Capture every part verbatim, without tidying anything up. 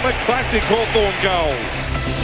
a classic Hawthorn goal.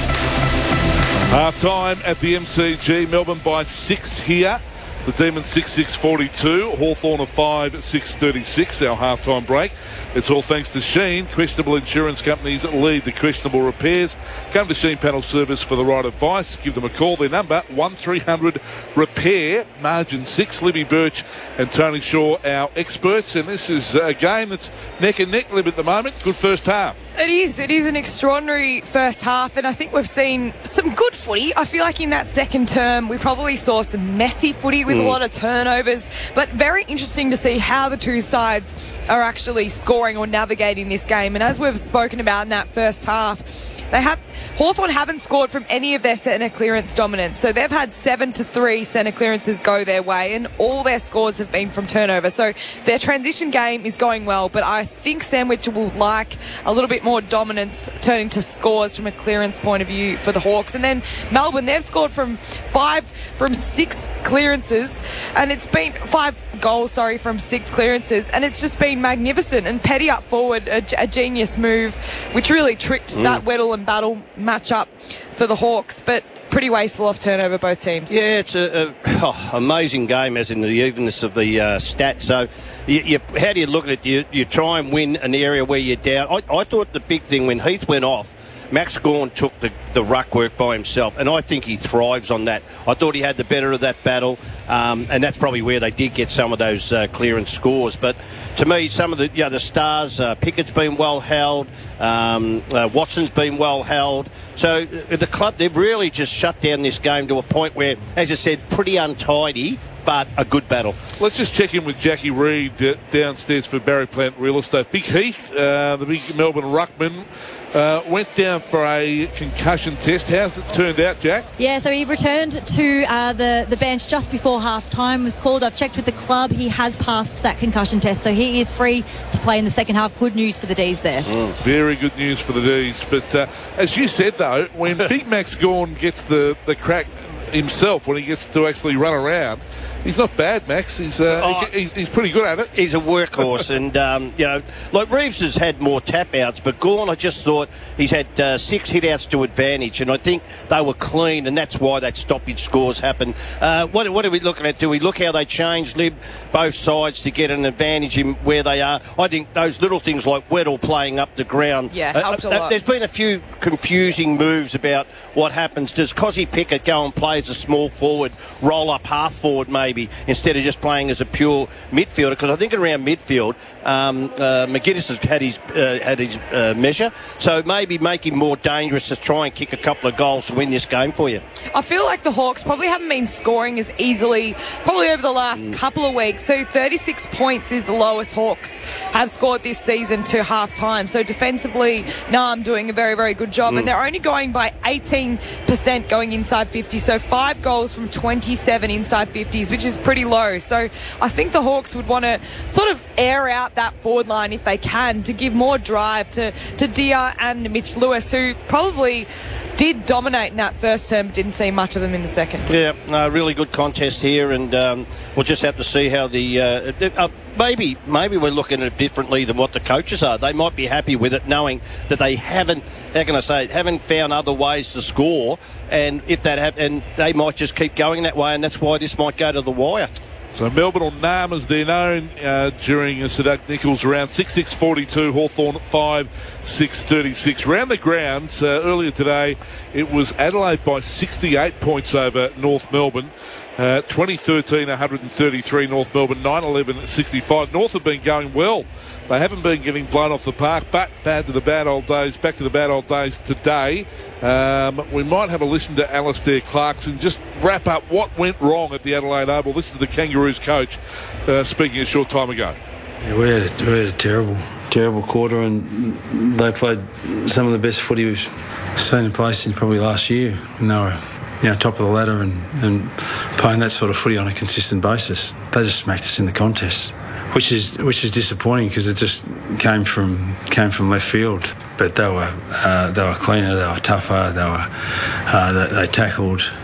Half time at the M C G. Melbourne by six here. The Demons six six forty-two. Hawthorn a five six thirty-six. Our half time break. It's all thanks to Sheen. Questionable insurance companies lead the questionable repairs. Come to Sheen Panel Service for the right advice. Give them a call. Their number one three hundred repair. Margin six. Libby Birch and Tony Shaw, our experts. And this is a game that's neck and neck, Libby, at the moment. Good first half. It is. It is an extraordinary first half, and I think we've seen some good footy. I feel like in that second term, we probably saw some messy footy with mm. a lot of turnovers, but very interesting to see how the two sides are actually scoring or navigating this game. And as we've spoken about in that first half, they have Hawthorn haven't scored from any of their centre clearance dominance. So they've had seven to three centre clearances go their way, and all their scores have been from turnover. So their transition game is going well, but I think Sandwich will like a little bit more dominance turning to scores from a clearance point of view for the Hawks. And then Melbourne, they've scored from five from six clearances, and it's been five goals, sorry, from six clearances, and it's just been magnificent. And Petty up forward, a, a genius move, which really tricked mm. that Weddle and Battle match up for the Hawks, but pretty wasteful off turnover, both teams. Yeah, it's a, a oh, amazing game, as in the evenness of the uh, stats. So you, you, how do you look at it? You, you try and win an area where you're down. I, I thought the big thing when Heath went off, Max Gawn took the, the ruck work by himself, and I think he thrives on that. I thought he had the better of that battle, um, and that's probably where they did get some of those uh, clearance scores. But to me, some of the, you know, the stars, uh, Pickett's been well held, um, uh, Watson's been well held. So uh, the club, they've really just shut down this game to a point where, as I said, pretty untidy, but a good battle. Let's just check in with Jackie Reid uh, downstairs for Barry Plant Real Estate. Big Heath, uh, the big Melbourne ruckman, uh, went down for a concussion test. How's it turned out, Jack? Yeah, so he returned to uh, the, the bench just before half-time was called. I've checked with the club. He has passed that concussion test, so he is free to play in the second half. Good news for the D's there. Mm, very good news for the D's. But uh, as you said, though, when Big Max Gawn gets the, the crack himself, when he gets to actually run around, he's not bad, Max. He's uh, oh, he's, he's pretty good at it. He's a workhorse, and um, you know, like Reeves has had more tap outs, but Gawn, I just thought he's had uh, six hit outs to advantage, and I think they were clean, and that's why that stoppage scores happen. Uh, what, what are we looking at? Do we look how they changed Lib both sides to get an advantage in where they are? I think those little things like Weddle playing up the ground. Yeah, helped uh, a lot. There's been a few confusing moves about what happens. Does Cozzy Pickett go and play as a small forward, roll up half forward maybe, instead of just playing as a pure midfielder? Because I think around midfield, um, uh, McGuinness has had his uh, had his uh, measure, so maybe make him more dangerous to try and kick a couple of goals to win this game for you. I feel like the Hawks probably haven't been scoring as easily probably over the last mm. couple of weeks. So thirty-six points is the lowest Hawks have scored this season to half time. So defensively, Nam doing a very, very good job, mm. and they're only going by eighteen percent going inside fifty. So five goals from twenty-seven inside fifties, which is pretty low. So I think the Hawks would want to sort of air out that forward line if they can, to give more drive to, to Dia and Mitch Lewis, who probably did dominate in that first term, but didn't see much of them in the second. Yeah, no, really good contest here, and um, we'll just have to see how the uh, uh, maybe maybe we're looking at it differently than what the coaches are. They might be happy with it, knowing that they haven't, how can I say, haven't found other ways to score, and if that happens, and they might just keep going that way, and that's why this might go to the wire. So Melbourne on Nam, as they're known, uh, during uh, Sadak Nichols around six six forty-two, Hawthorn five six thirty-six. Round the grounds, uh, earlier today, it was Adelaide by sixty-eight points over North Melbourne. Uh, twenty thirteen, one thirty-three, North Melbourne, nine eleven, sixty-five. North have been going well. They haven't been getting blown off the park, but bad to the bad old days, back to the bad old days today. Um, we might have a listen to Alistair Clarkson, just wrap up what went wrong at the Adelaide Oval. This is the Kangaroos coach uh, speaking a short time ago. Yeah, we had, a, we had a terrible, terrible quarter, and they played some of the best footy we've seen in place in probably last year. And they were, you know, top of the ladder and, and playing that sort of footy on a consistent basis. They just smacked us in the contest, which is which is disappointing because it just came from came from left field. But they were uh, they were cleaner, they were tougher, they were uh, they, they tackled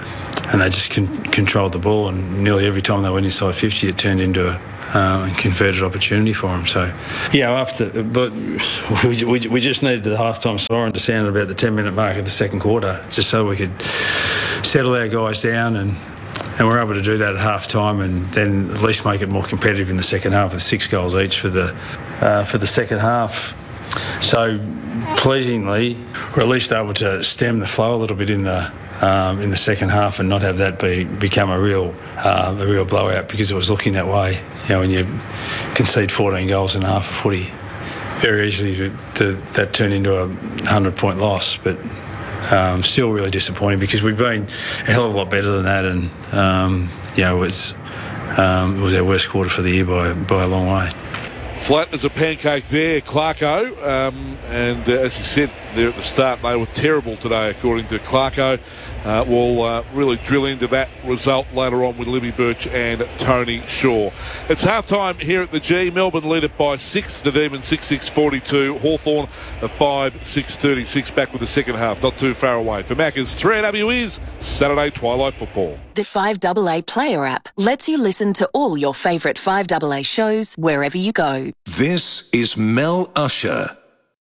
and they just con- controlled the ball, and nearly every time they went inside fifty, it turned into a um, converted opportunity for them. So, yeah, after, but we, we, we just needed the halftime siren to sound at about the ten minute mark of the second quarter, just so we could settle our guys down, and and we're able to do that at half time, and then at least make it more competitive in the second half with six goals each for the uh, for the second half. So pleasingly, we're at least able to stem the flow a little bit in the um, in the second half and not have that be become a real uh, a real blowout, because it was looking that way. You know, when you concede fourteen goals in half a footy, very easily to, to, that turned into a hundred point loss. But um, still really disappointing, because we've been a hell of a lot better than that, and um, you know, it's um, it was our worst quarter for the year by by a long way. Flat as a pancake there, Clarko. Um, and uh, as you said there at the start, they were terrible today, according to Clarko. Uh, we'll uh, really drill into that result later on with Libby Birch and Tony Shaw. It's half-time here at the G. Melbourne lead it by six. The Demons six six forty-two. Hawthorn a five six thirty-six. Back with the second half. Not too far away. For Macca's three A W is Saturday Twilight Football. The five A A Player app lets you listen to all your favourite five A A shows wherever you go. This is Mel Usher.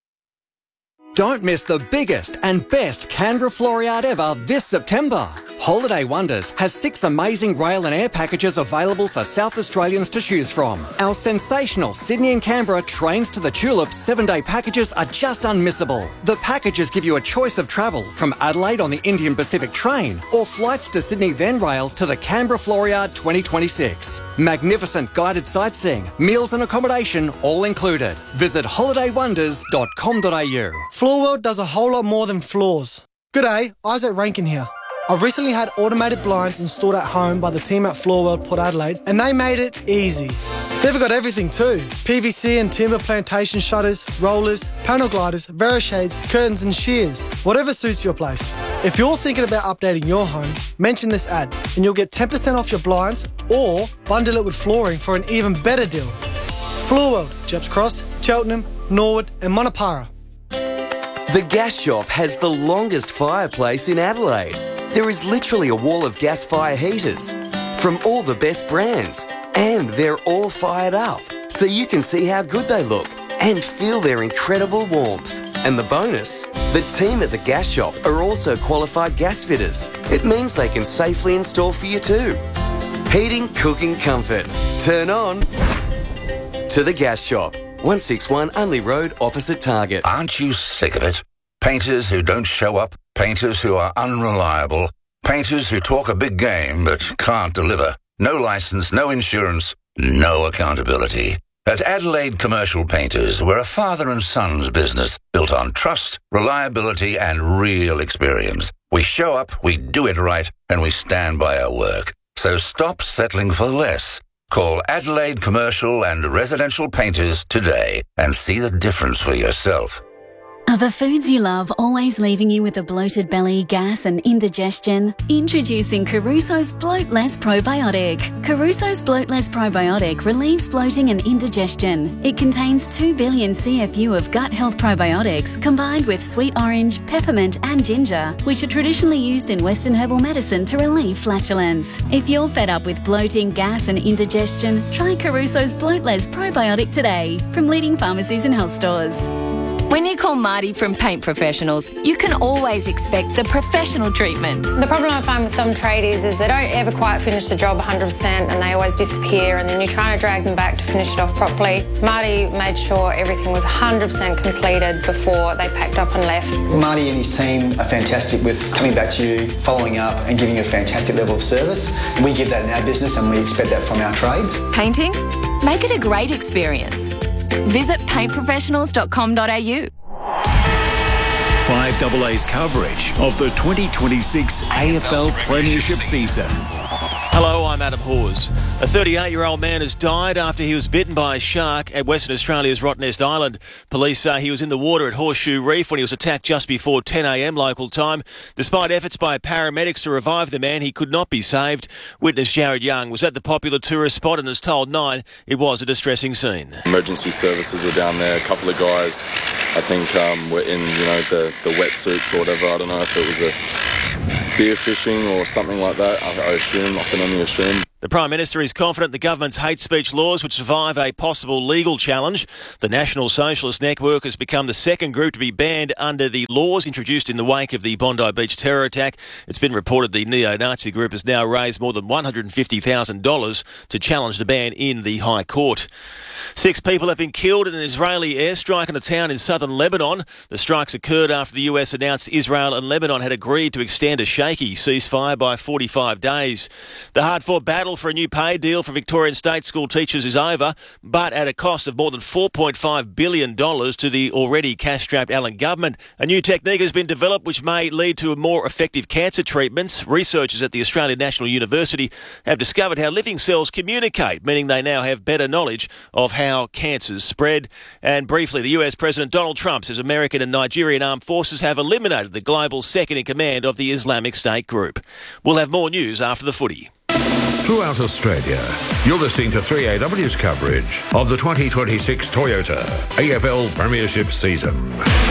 Don't miss the biggest and best Canberra Floriade ever this September. Holiday Wonders has six amazing rail and air packages available for South Australians to choose from. Our sensational Sydney and Canberra Trains to the Tulips seven-day packages are just unmissable. The packages give you a choice of travel from Adelaide on the Indian Pacific train or flights to Sydney then rail to the Canberra Floriade twenty twenty-six. Magnificent guided sightseeing, meals and accommodation all included. Visit holiday wonders dot com dot a u. Floor World does a whole lot more than floors. G'day, Isaac Rankin here. I've recently had automated blinds installed at home by the team at Floor World Port Adelaide, and they made it easy. They've got everything too. P V C and timber plantation shutters, rollers, panel gliders, Verishades, curtains and shears. Whatever suits your place. If you're thinking about updating your home, mention this ad and you'll get ten percent off your blinds, or bundle it with flooring for an even better deal. Floor World, Jeps Cross, Cheltenham, Norwood and Monopara. The Gas Shop has the longest fireplace in Adelaide. There is literally a wall of gas fire heaters from all the best brands, and they're all fired up, so you can see how good they look and feel their incredible warmth. And the bonus, the team at the Gas Shop are also qualified gas fitters. It means they can safely install for you too. Heating, cooking, comfort. Turn on to the Gas Shop. one sixty-one Unley Road, opposite Target. Aren't you sick of it? Painters who don't show up, painters who are unreliable, painters who talk a big game but can't deliver. No license, no insurance, no accountability. At Adelaide Commercial Painters, we're a father and son's business built on trust, reliability and real experience. We show up, we do it right, and we stand by our work. So stop settling for less. Call Adelaide Commercial and Residential Painters today and see the difference for yourself. Are the foods you love always leaving you with a bloated belly, gas and indigestion? Introducing Caruso's Bloat Less Probiotic. Caruso's Bloat Less Probiotic relieves bloating and indigestion. It contains two billion C F U of gut health probiotics combined with sweet orange, peppermint and ginger, which are traditionally used in Western herbal medicine to relieve flatulence. If you're fed up with bloating, gas and indigestion, try Caruso's Bloat Less Probiotic today from leading pharmacies and health stores. When you call Marty from Paint Professionals, you can always expect the professional treatment. The problem I find with some tradies is they don't ever quite finish the job one hundred percent and they always disappear, and then you're trying to drag them back to finish it off properly. Marty made sure everything was one hundred percent completed before they packed up and left. Marty and his team are fantastic with coming back to you, following up and giving you a fantastic level of service. We give that in our business and we expect that from our trades. Painting? Make it a great experience. Visit paint professionals dot com dot a u. five A A's coverage of the twenty twenty-six A F L Premiership season. Hello, I'm Adam Hawes. A thirty-eight-year-old man has died after he was bitten by a shark at Western Australia's Rottnest Island. Police say he was in the water at Horseshoe Reef when he was attacked just before ten a m local time. Despite efforts by paramedics to revive the man, he could not be saved. Witness Jared Young was at the popular tourist spot and has told Nine it was a distressing scene. Emergency services were down there. A couple of guys, I think, um, were in, you know, the, the wetsuits or whatever. I don't know if it was a spearfishing or something like that. I, I assume, I can only assume. The Prime Minister is confident the government's hate speech laws would survive a possible legal challenge. The National Socialist Network has become the second group to be banned under the laws introduced in the wake of the Bondi Beach terror attack. It's been reported the neo-Nazi group has now raised more than one hundred fifty thousand dollars to challenge the ban in the High Court. Six people have been killed in an Israeli airstrike in a town in southern Lebanon. The strikes occurred after the U S announced Israel and Lebanon had agreed to extend a shaky ceasefire by forty-five days. The hard-fought battle for a new pay deal for Victorian state school teachers is over, but at a cost of more than four point five billion dollars to the already cash-strapped Allen government. A new technique has been developed which may lead to more effective cancer treatments. Researchers at the Australian National University have discovered how living cells communicate, meaning they now have better knowledge of how cancers spread. And briefly, the U S President Donald Trump says American and Nigerian armed forces have eliminated the global second-in-command of the Islamic State group. We'll have more news after the footy. Throughout Australia, you're listening to three A W's coverage of the twenty twenty-six Toyota A F L Premiership season.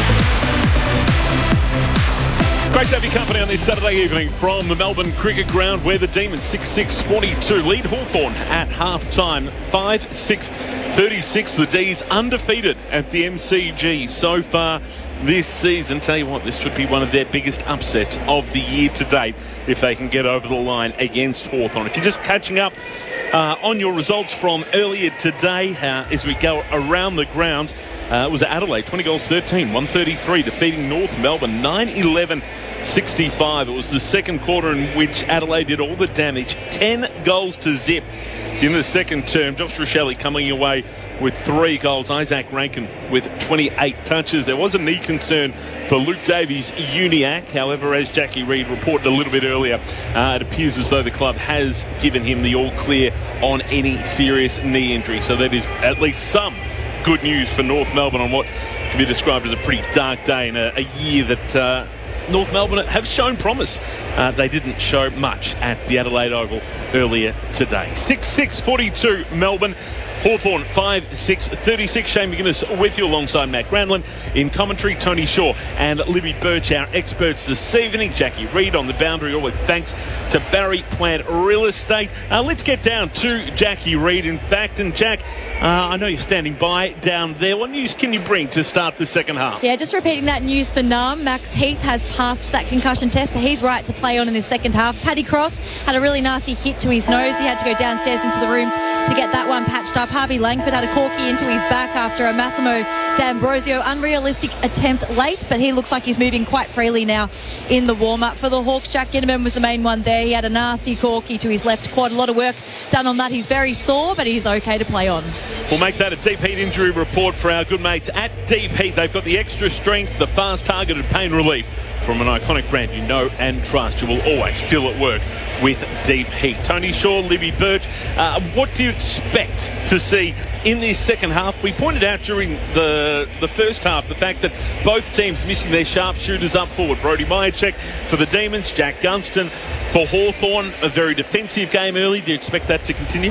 Great to have your company on this Saturday evening from the Melbourne Cricket Ground, where the Demons six six forty-two lead Hawthorn at half-time five six thirty-six. The D's undefeated at the M C G so far this season. Tell you what, this would be one of their biggest upsets of the year to date if they can get over the line against Hawthorn. If you're just catching up uh, on your results from earlier today, uh, as we go around the grounds, uh, it was Adelaide, twenty goals thirteen, one thirty-three, defeating North Melbourne nine eleven sixty-five. It was the second quarter in which Adelaide did all the damage, ten goals to zip in the second term. Josh Rochelle coming away with three goals. Isaac Rankin with twenty-eight touches. There was a knee concern for Luke Davies-Uniacke. However, as Jackie Reid reported a little bit earlier, uh, it appears as though the club has given him the all clear on any serious knee injury. So that is at least some good news for North Melbourne on what can be described as a pretty dark day in a, a year that uh, North Melbourne have shown promise. Uh, they didn't show much at the Adelaide Oval earlier today. six six forty-two Melbourne. Hawthorn five six thirty-six. Shane McGuinness with you alongside Matt Granlund. In commentary, Tony Shaw and Libby Birch, our experts this evening. Jackie Reid on the boundary, all with thanks to Barry Plant Real Estate. Uh, let's get down to Jackie Reid, in fact. And Jack, uh, I know you're standing by down there. What news can you bring to start the second half? Yeah, just repeating that news for Nam. Max Heath has passed that concussion test, so he's right to play on in the second half. Paddy Cross had a really nasty hit to his nose. He had to go downstairs into the rooms to get that one patched up. Harvey Langford had a corky into his back after a Massimo D'Ambrosio unrealistic attempt late, but he looks like he's moving quite freely now in the warm-up. For the Hawks, Jack Ginnivan was the main one there. He had a nasty corky to his left quad. A lot of work done on that. He's very sore, but he's okay to play on. We'll make that a Deep Heat injury report for our good mates at Deep Heat. They've got the extra strength, the fast targeted pain relief from an iconic brand you know and trust. You will always feel at work with Deep Heat. Tony Shaw, Libby Birch, uh, what do you expect to see in this second half? We pointed out during the the first half the fact that both teams missing their sharpshooters up forward. Brody Myercheck for the Demons, Jack Gunston for Hawthorn. A very defensive game early. Do you expect that to continue?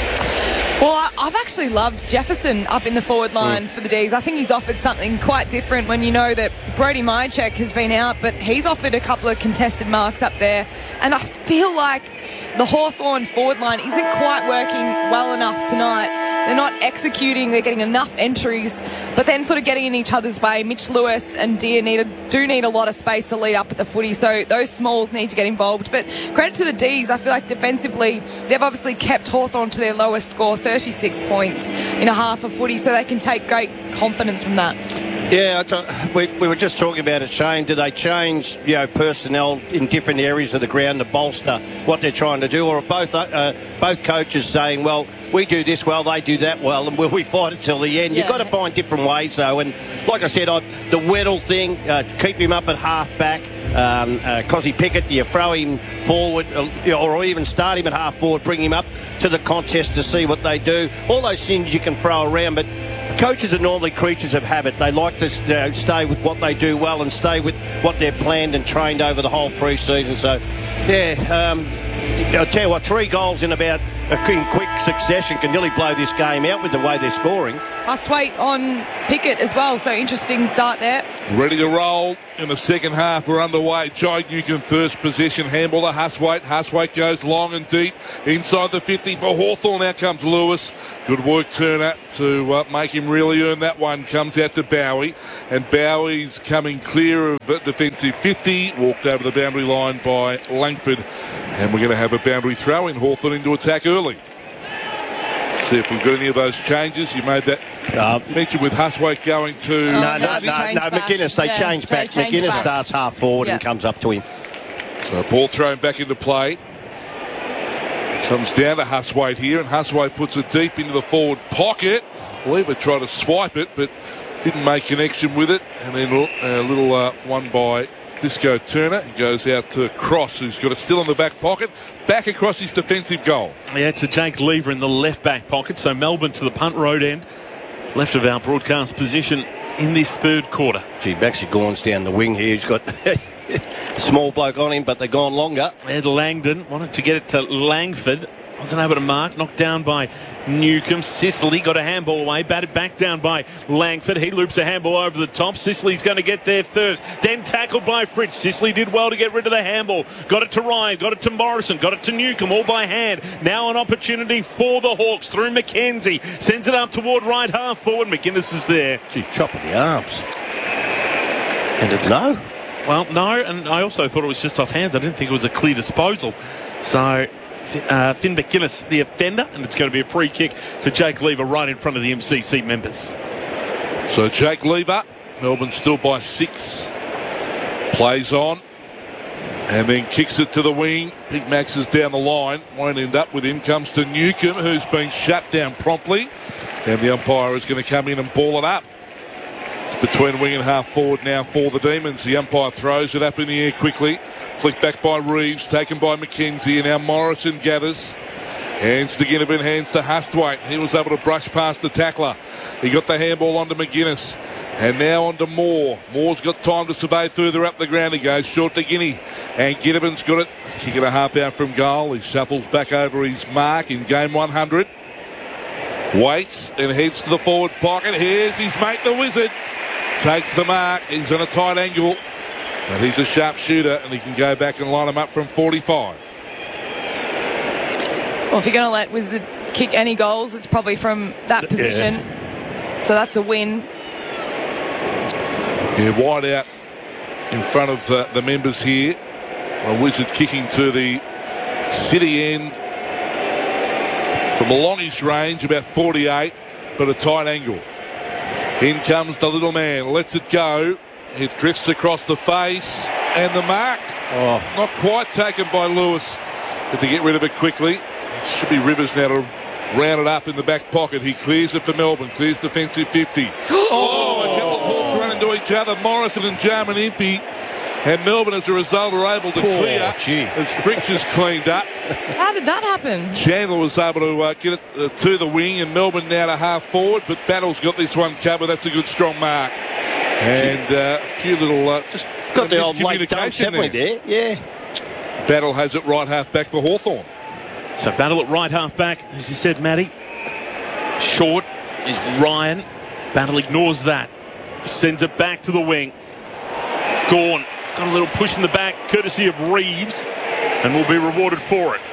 Well, I've actually loved Jefferson up in the forward line mm. for the D's. I think he's offered something quite different when you know that Brody Myercheck has been out, but he's offered a couple of contested marks up there. And I feel like the Hawthorn forward line isn't quite working well enough tonight. They're not executing. They're getting enough entries, but then sort of getting in each other's way. Mitch Lewis and Deer need a, do need a lot of space to lead up at the footy, so those smalls need to get involved. But credit to the D's. I feel like defensively, they've obviously kept Hawthorn to their lowest score, thirty-six points in a half of footy, so they can take great confidence from that. Yeah, we, we were just talking about it, Shane. Do they change, you know, personnel in different areas of the ground to bolster what they're trying to do, or are both uh, both coaches saying, well, we do this well, they do that well, and will we fight it till the end? Yeah. You've got to find different ways, though. And like I said, I, the Weddle thing, uh, keep him up at half back. Um, uh, Cozzy Pickett, you throw him forward, uh, or even start him at half forward, bring him up to the contest to see what they do. All those things you can throw around, but coaches are normally creatures of habit. They like to you know, stay with what they do well and stay with what they've planned and trained over the whole pre-season. So, yeah, um, I'll tell you what, three goals in about in quick quick succession can nearly blow this game out with the way they're scoring. Hustwaite on Pickett as well, so interesting start there. Ready to roll in the second half. We're underway. Jai Newcomb first possession. Handball to Hustwaite. Hustwaite goes long and deep inside the fifty for Hawthorn. Out comes Lewis. Good work, Turner, to uh, make him really earn that one. Comes out to Bowie. And Bowie's coming clear of a defensive fifty. Walked over the boundary line by Langford. And we're going to have a boundary throw in. Hawthorn into attack early. See if we've got any of those changes. You made that uh, mention with Hustwaite going to... No, no, no, no, McGuinness, they yeah, change back. change McGuinness back. starts half forward yeah. and comes up to him. So ball thrown back into play. Comes down to Hustwaite here, and Hustwaite puts it deep into the forward pocket. Weaver tried to swipe it, but didn't make connection with it. And then a little uh, one by Disco Turner. He goes out to Cross, who's got it still in the back pocket. Back across his defensive goal. Yeah, it's a Jake Lever in the left back pocket. So Melbourne to the punt road end. Left of our broadcast position in this third quarter. Gee, Baxter Gawn's down the wing here. He's got a small bloke on him, but they've gone longer. Ed Langdon wanted to get it to Langford. Wasn't able to mark. Knocked down by Newcomb. Sicily got a handball away. Batted back down by Langford. He loops a handball over the top. Sicily's going to get there first. Then tackled by Fritz. Sicily did well to get rid of the handball. Got it to Ryan. Got it to Morrison. Got it to Newcomb all by hand. Now an opportunity for the Hawks through McKenzie. Sends it up toward right half forward. McGuinness is there. She's chopping the arms. And it's no. Well, no. And I also thought it was just off hands. I didn't think it was a clear disposal. So... Uh, Finn McGuinness, the offender, and it's going to be a free kick to Jake Lever right in front of the M C C members. So Jake Lever, Melbourne still by six, plays on, and then kicks it to the wing. Big Max is down the line, won't end up with him. Comes to Newcomb, who's been shut down promptly, and the umpire is going to come in and ball it up. It's between wing and half forward now for the Demons. The umpire throws it up in the air quickly. Flicked back by Reeves, taken by McKenzie, and now Morrison gathers. Hands to Ginnivan, hands to Hustwaite. He was able to brush past the tackler. He got the handball onto McGuinness. And now onto Moore. Moore's got time to survey further up the ground. He goes short to Guinea. And Ginnivan's got it. Kick it a half out from goal. He shuffles back over his mark in game one hundred. Waits and heads to the forward pocket. Here's his mate, the Wizard. Takes the mark. He's on a tight angle. But he's a sharp shooter, and he can go back and line him up from forty-five. Well, if you're going to let Wizard kick any goals, it's probably from that position. Yeah. So that's a win. Yeah, wide out in front of uh, the members here. A Wizard kicking to the city end from a longish range, about forty-eight, but a tight angle. In comes the little man, lets it go. It drifts across the face, and the mark. Oh. Not quite taken by Lewis, but to get rid of it quickly. It should be Rivers now to round it up in the back pocket. He clears it for Melbourne, clears defensive fifty. Oh, a couple of balls run into each other. Morrison and Jarman Impey. And Melbourne, as a result, are able to oh, clear gee. as Fritch's cleaned up. How did that happen? Chandler was able to uh, get it uh, to the wing, and Melbourne now to half forward, but Battle's got this one covered. That's a good, strong mark. And uh, a few little uh, just got the old late dumps, haven't we, there? Yeah. Battle has it right half back for Hawthorn. So Battle at right half back, as you said, Matty. Short is Ryan. Battle ignores that. Sends it back to the wing. Gawn got a little push in the back, courtesy of Reeves, and will be rewarded for it.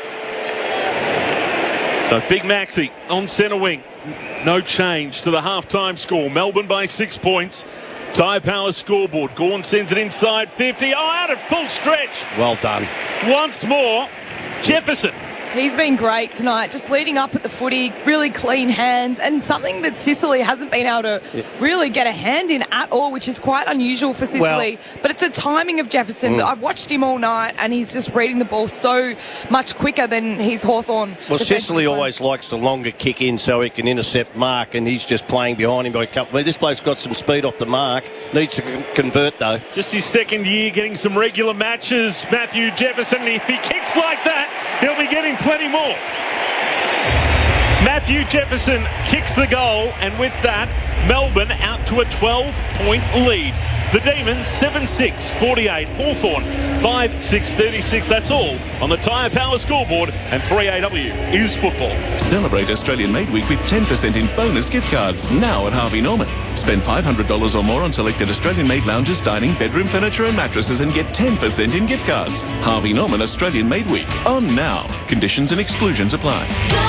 So Big Maxi on centre wing. No change to the half-time score. Melbourne by six points. Tyre Power scoreboard. Gawn sends it inside fifty. Oh, out at full stretch. Well done. Once more, Jefferson. He's been great tonight, just leading up at the footy, really clean hands, and something that Sicily hasn't been able to yeah. really get a hand in at all, which is quite unusual for Sicily. Well, but it's the timing of Jefferson. Mm. I've watched him all night, and he's just reading the ball so much quicker than his Hawthorn. Well, Sicily always likes the longer kick in so he can intercept Mark, and he's just playing behind him by a couple. This bloke's got some speed off the mark. Needs to con- convert, though. Just his second year getting some regular matches, Matthew Jefferson. And if he kicks like that, he'll be getting plenty more. Matthew Jefferson kicks the goal, and with that, Melbourne out to a twelve-point lead. The Demons seven six forty-eight. Hawthorn five six thirty-six. That's all on the Tyre Power scoreboard, and three A W is football. Celebrate Australian Made Week with ten percent in bonus gift cards now at Harvey Norman. Spend five hundred dollars or more on selected Australian made lounges, dining, bedroom furniture and mattresses and get ten percent in gift cards. Harvey Norman Australian Made Week. On now. Conditions and exclusions apply.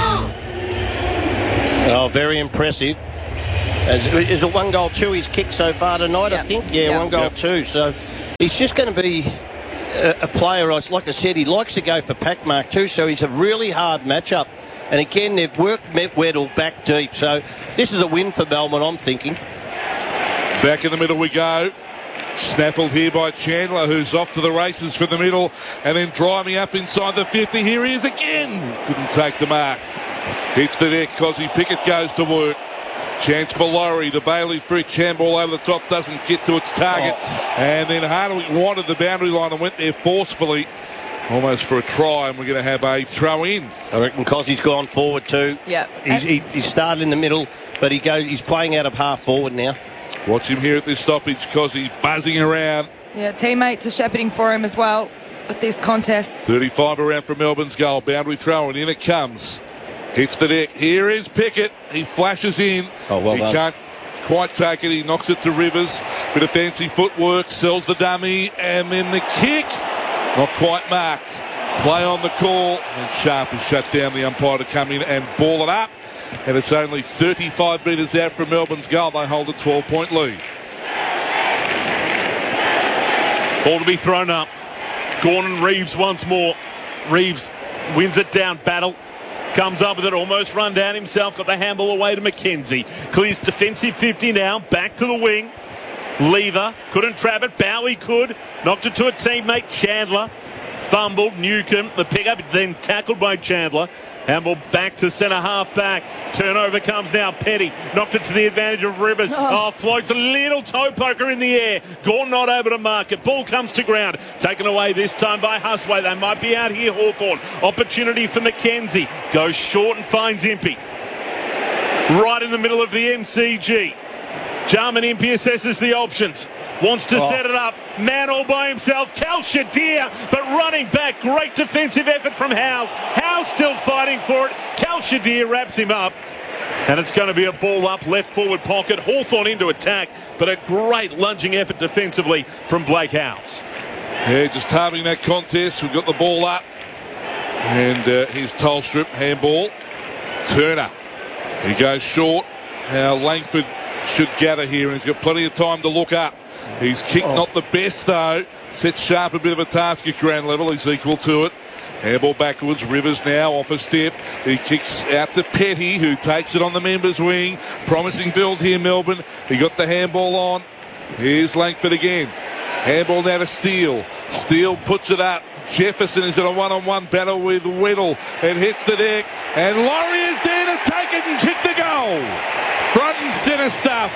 Oh, very impressive. Is it one goal two he's kicked so far tonight, yep. I think? Yeah, yep. one goal yep. two. So he's just going to be a, a player, like I said, he likes to go for pack mark too, so he's a really hard matchup. And again, they've worked Met Weddle back deep. So this is a win for Melbourne, I'm thinking. Back in the middle we go. Snaffled here by Chandler, who's off to the races for the middle, and then driving up inside the fifty. Here he is again. Couldn't take the mark. Hits the deck. Cosy Pickett goes to work. Chance for Laurie to Bailey Fritsch. Handball over the top, doesn't get to its target. Oh. And then Hardwick wanted the boundary line and went there forcefully, almost for a try, and we're going to have a throw in. I reckon Cosy's gone forward too. Yeah. He's, he, he started in the middle, but he goes. He's playing out of half forward now. Watch him here at this stoppage, Cosy buzzing around. Yeah, teammates are shepherding for him as well with this contest. thirty-five around for Melbourne's goal. Boundary throw, and in it comes. Hits the deck. Here is Pickett. He flashes in. Oh, well he done. Can't quite take it. He knocks it to Rivers. Bit of fancy footwork. Sells the dummy. And then the kick. Not quite marked. Play on the call. And Sharp has shut down the umpire to come in and ball it up. And it's only thirty-five metres out from Melbourne's goal. They hold a twelve-point lead. Ball to be thrown up. Gordon Reeves once more. Reeves wins it down. Battle. Comes up with it, almost run down himself. Got the handball away to McKenzie. Clears defensive fifty now. Back to the wing. Lever. Couldn't trap it. Bowie could. Knocked it to a teammate. Chandler. Fumbled. Newcomb. The pickup. Then tackled by Chandler. Handball back to centre half back. Turnover comes now. Petty knocked it to the advantage of Rivers. Oh, oh floats a little toe poker in the air. Gordon not able to mark it. Ball comes to ground. Taken away this time by Husway. They might be out here, Hawthorn. Opportunity for McKenzie. Goes short and finds Impey. Right in the middle of the M C G. Jarman Impey assesses the options. Wants to oh. set it up. Man all by himself. Cal Shadir, but running back. Great defensive effort from Howes. Howes still fighting for it. Cal Shadir wraps him up. And it's going to be a ball up, left forward pocket. Hawthorn into attack, but a great lunging effort defensively from Blake Howes. Yeah, just halving that contest. We've got the ball up. And uh, here's Tolstrup, handball. Turner. He goes short. Now Langford should gather here, and he's got plenty of time to look up. He's kicked oh. not the best though. Sets Sharp a bit of a task at ground level. He's equal to it. Handball backwards. Rivers now off a step. He kicks out to Petty, who takes it on the members' wing. Promising build here, Melbourne. He got the handball on. Here's Langford again. Handball now to Steele. Steele puts it up. Jefferson is in a one-on-one battle with Weddle and hits the deck. And Laurie is there to take it and kick the goal. Front and centre stuff.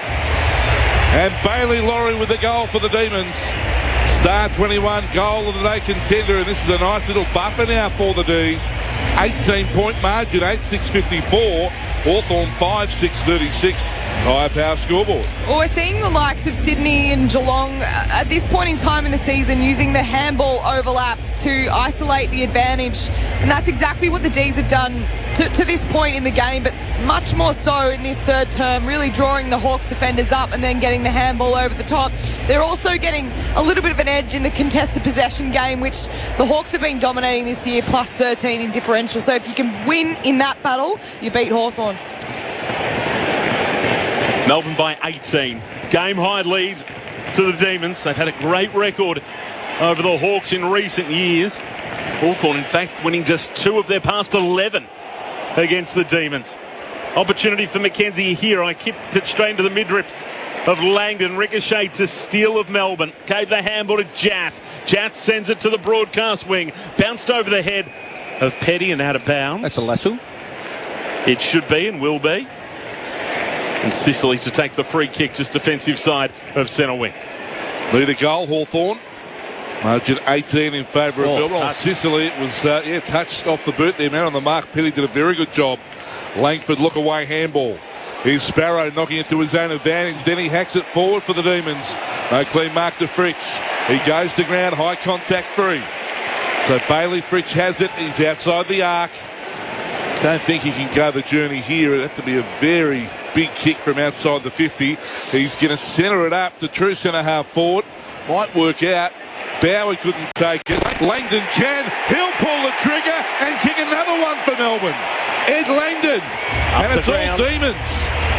And Bailey Laurie with the goal for the Demons. Star twenty-one, goal of the day contender, and this is a nice little buffer now for the D's. eighteen-point margin, eight six fifty-four. Hawthorn five six thirty-six. Tyre Power scoreboard. Well, we're seeing the likes of Sydney and Geelong uh, at this point in time in the season using the handball overlap to isolate the advantage. And that's exactly what the D's have done to, to this point in the game, but much more so in this third term, really drawing the Hawks defenders up and then getting the handball over the top. They're also getting a little bit of an edge in the contested possession game, which the Hawks have been dominating this year, plus thirteen in differential. So if you can win in that battle, you beat Hawthorn. Melbourne by eighteen. Game high lead to the Demons. They've had a great record over the Hawks in recent years. Hawthorn, in fact, winning just two of their past eleven against the Demons. Opportunity for McKenzie here. I kicked it straight into the midriff of Langdon. Ricochet to Steele of Melbourne. Gave the handball to Jath. Jath sends it to the broadcast wing. Bounced over the head of Petty and out of bounds. That's a lasso. It should be and will be. And Sicily to take the free kick, just defensive side of centre wing. Lead a goal, Hawthorn. Margin eighteen in favour oh, of Melbourne. On Sicily, it was uh, yeah touched off the boot there. Man on the mark. Petty did a very good job. Langford look away handball. Here's Sparrow knocking it to his own advantage. Then he hacks it forward for the Demons. No clean mark to Fritsch. He goes to ground, high contact free. So Bailey Fritsch has it. He's outside the arc. Don't think he can go the journey here. It'd have to be a very big kick from outside the fifty. He's going to centre it up to true centre half forward. Might work out. Bowie couldn't take it. Langdon can. He'll pull the trigger and kick another one for Melbourne. Ed Langdon. Up and it's the all ground. Demons.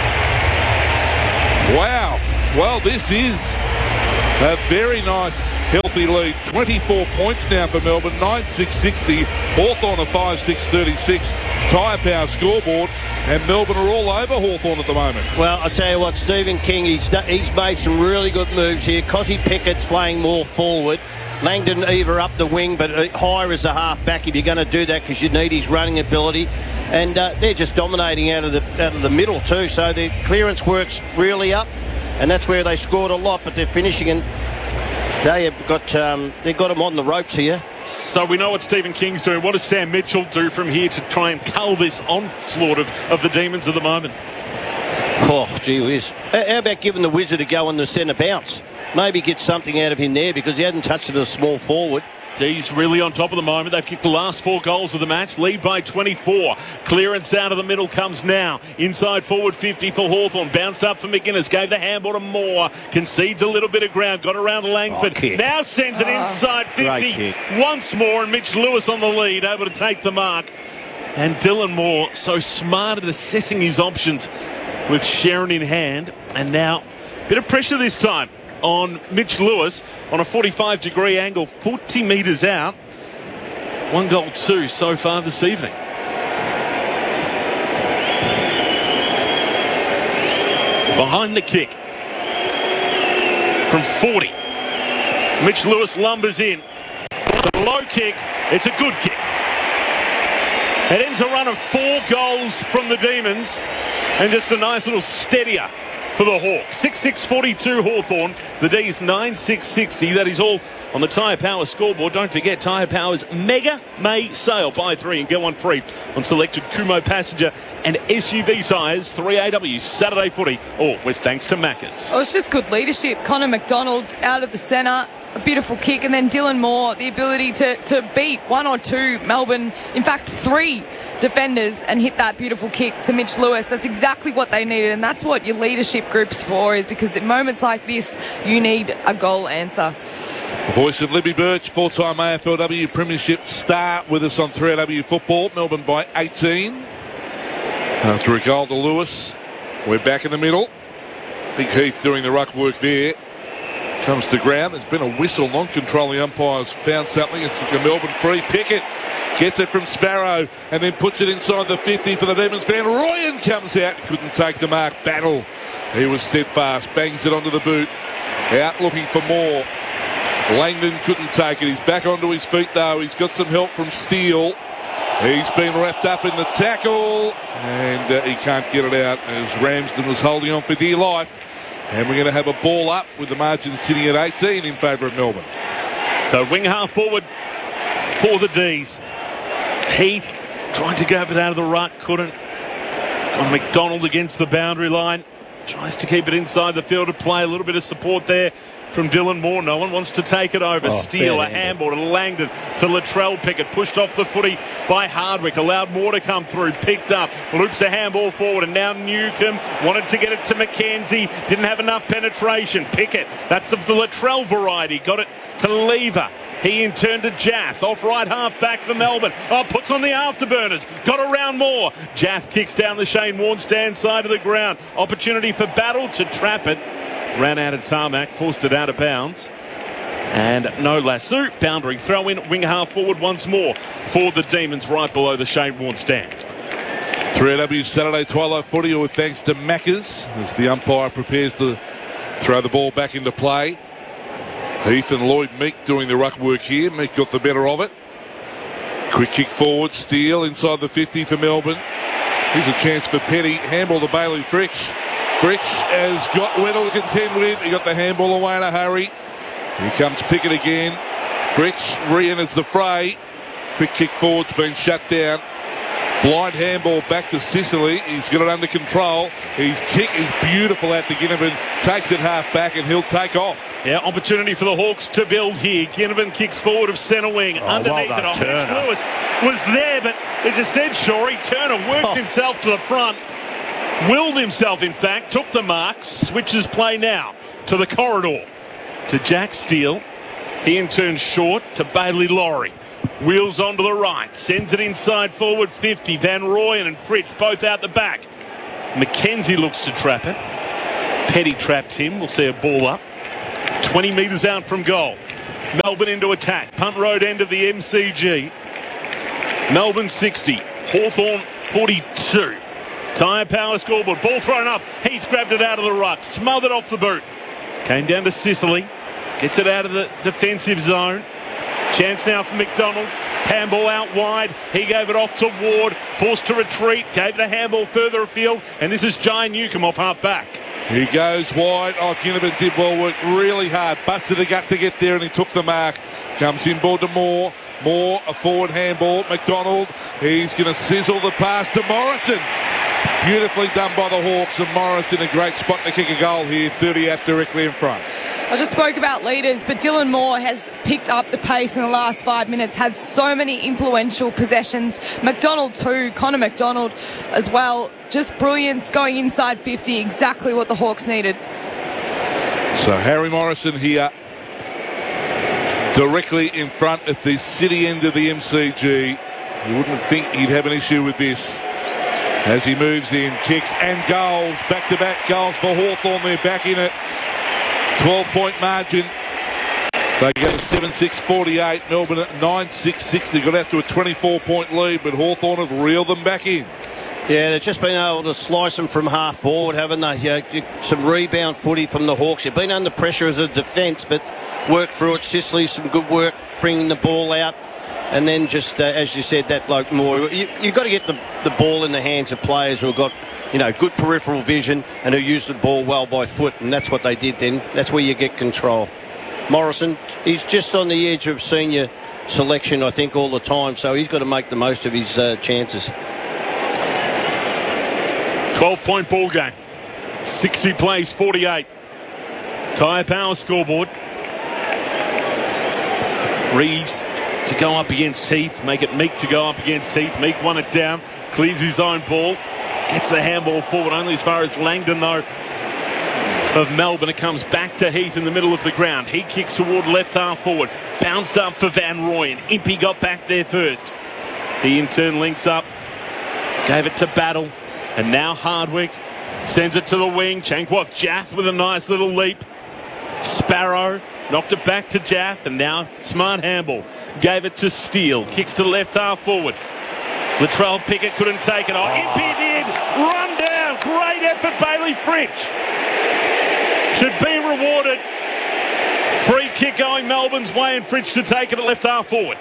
Wow. Well, this is a very nice, healthy lead. twenty-four points now for Melbourne. nine six sixty. Hawthorn a five six thirty-six. Tyre Power scoreboard. And Melbourne are all over Hawthorn at the moment. Well, I tell you what, Stephen King, he's he's made some really good moves here. Cosy Pickett's playing more forward. Langdon either up the wing, but higher as a half-back if you're going to do that, because you need his running ability. And uh, they're just dominating out of the out of the middle too. So their clearance works really up, and that's where they scored a lot. But they're finishing, and they have got um, they've got them on the ropes here. So we know what Stephen King's doing. What does Sam Mitchell do from here to try and cull this onslaught of, of the Demons at the moment? Oh, gee whiz. How about giving the Wizard a go on the centre bounce? Maybe get something out of him there, because he hadn't touched it as a small forward. D's really on top of the moment. They've kicked the last four goals of the match. Lead by twenty-four. Clearance out of the middle comes now. Inside forward fifty for Hawthorn. Bounced up for McGuinness. Gave the handball to Moore. Concedes a little bit of ground. Got around Langford. Oh, now sends it inside fifty. Once more. And Mitch Lewis on the lead. Able to take the mark. And Dylan Moore so smart at assessing his options with Sharon in hand. And now a bit of pressure this time on Mitch Lewis on a forty-five degree angle, forty metres out. One goal, two so far this evening. Behind the kick from forty. Mitch Lewis lumbers in. It's a low kick. It's a good kick. It ends a run of four goals from the Demons, and just a nice little steadier for the Hawks. six six forty-two Hawthorn. The D's nine six sixty. That is all on the Tyre Power scoreboard. Don't forget Tyre Power's Mega May sale. Buy three and get one free on selected Kumo passenger and S U V tyres. three A W Saturday footy. All with thanks to Macca's. Oh, it's just good leadership. Connor McDonald out of the centre. A beautiful kick. And then Dylan Moore, the ability to, to beat one or two Melbourne, in fact, three defenders, and hit that beautiful kick to Mitch Lewis. That's exactly what they needed, and that's what your leadership group's for, is because at moments like this, you need a goal answer. The voice of Libby Birch, four-time A F L W Premiership star, with us on three A W Football. Melbourne by eighteen. After a goal to Lewis, we're back in the middle. Big Heath doing the ruck work there. Comes to ground. There's been a whistle. Non-controlling umpires found something. It's a Melbourne free. Pickett gets it from Sparrow and then puts it inside the fifty for the Demons fan. Royan comes out. Couldn't take the mark. Battle. He was steadfast. Bangs it onto the boot. Out looking for more. Langdon couldn't take it. He's back onto his feet though. He's got some help from Steele. He's been wrapped up in the tackle and uh, he can't get it out as Ramsden was holding on for dear life. And we're going to have a ball up with the margin sitting at eighteen in favour of Melbourne. So wing half forward for the D's. Heath trying to go a bit out of the ruck, couldn't. Got McDonald against the boundary line. Tries to keep it inside the field of play. A little bit of support there from Dylan Moore. No one wants to take it over. Oh, Steele, a handball. handball to Langdon, to Latrell Pickett. Pushed off the footy by Hardwick. Allowed Moore to come through. Picked up. Loops a handball forward. And now Newcomb wanted to get it to McKenzie. Didn't have enough penetration. Pickett, that's of the Latrell variety. Got it to Lever. He in turn to Jaff. Off right half back for Melbourne. Oh, puts on the afterburners. Got around more. Jaff kicks down the Shane Warne stand side of the ground. Opportunity for Battle to trap it. Ran out of tarmac. Forced it out of bounds. And no lasso. Boundary throw in. Wing half forward once more for the Demons right below the Shane Warne stand. three A W Saturday Twilight Footy with thanks to Macca's as the umpire prepares to throw the ball back into play. Heath and Lloyd Meek doing the ruck work here. Meek got the better of it. Quick kick forward. Steele inside the fifty for Melbourne. Here's a chance for Petty. Handball to Bailey Fritsch. Fritsch has got Weddle to contend with. He got the handball away in a hurry. Here comes Pickett again. Fritsch re-enters the fray. Quick kick forward's been shut down. Blind handball back to Sicily. He's got it under control. His kick is beautiful out to Ginnivan. Takes it half back and he'll take off. Yeah, opportunity for the Hawks to build here. Ginnivan kicks forward of centre wing. Oh, Underneath well done, it, oh, Mitch Turner. Lewis was there, but as I said, Shorey, Turner worked Oh. himself to the front. Willed himself, in fact, took the mark, switches play now to the corridor. To Jack Steele. He in turn short to Bailey Laurie. Wheels on to the right. Sends it inside forward fifty. Van Rooyen and Fritsch both out the back. McKenzie looks to trap it. Petty trapped him. We'll see a ball up. twenty metres out from goal. Melbourne into attack. Punt road end of the M C G. Melbourne sixty. Hawthorn forty-two. Tyre Power scoreboard. Ball thrown up. Heath grabbed it out of the ruck. Smothered off the boot. Came down to Sicily. Gets it out of the defensive zone. Chance now for McDonald. Handball out wide. He gave it off to Ward. Forced to retreat. Gave the handball further afield. And this is Jai Newcomb off half back. He goes wide. Oh, Ginnivan did well, worked really hard. Busted the gut to get there and he took the mark. Comes inboard to Moore. Moore, a forward handball. McDonald, he's going to sizzle the pass to Morrison. Beautifully done by the Hawks, and Morrison a great spot to kick a goal here. thirty out directly in front. I just spoke about leaders, but Dylan Moore has picked up the pace in the last five minutes, had so many influential possessions. McDonald too, Connor McDonald as well. Just brilliance going inside fifty, exactly what the Hawks needed. So Harry Morrison here, directly in front at the city end of the M C G. You wouldn't think he'd have an issue with this. As he moves in, kicks and goals. Back-to-back goals for Hawthorn. They're back in it. twelve-point margin. They go seven six forty-eight. Melbourne at nine six sixty. Got out to a twenty-four-point lead, but Hawthorn have reeled them back in. Yeah, they've just been able to slice them from half forward, haven't they? Yeah, some rebound footy from the Hawks. They've been under pressure as a defence, but worked through it. Sicily, some good work bringing the ball out. And then just, uh, as you said, that bloke Moore, you, you've got to get the, the ball in the hands of players who have got, you know, good peripheral vision and who use the ball well by foot, and that's what they did then. That's where you get control. Morrison, he's just on the edge of senior selection, I think, all the time, so he's got to make the most of his uh, chances. twelve-point ball game. sixty plays, forty-eight. Tyre Power scoreboard. Reeves to go up against Heath. Make it Meek to go up against Heath. Meek won it down. Clears his own ball. Gets the handball forward only as far as Langdon, though, of Melbourne. It comes back to Heath in the middle of the ground. He kicks toward left half forward. Bounced up for Van Rooyen. Impey got back there first. He in turn links up. Gave it to Battle. And now Hardwick sends it to the wing. Chankwok Jaff with a nice little leap. Sparrow knocked it back to Jaff. And now smart handball. Gave it to Steele. Kicks to left half forward. Latrell Pickett couldn't take it on. Impey did. Run down. Great effort, Bailey Fritsch. Should be rewarded. Free kick going Melbourne's way, and Fritsch to take it at left half forward.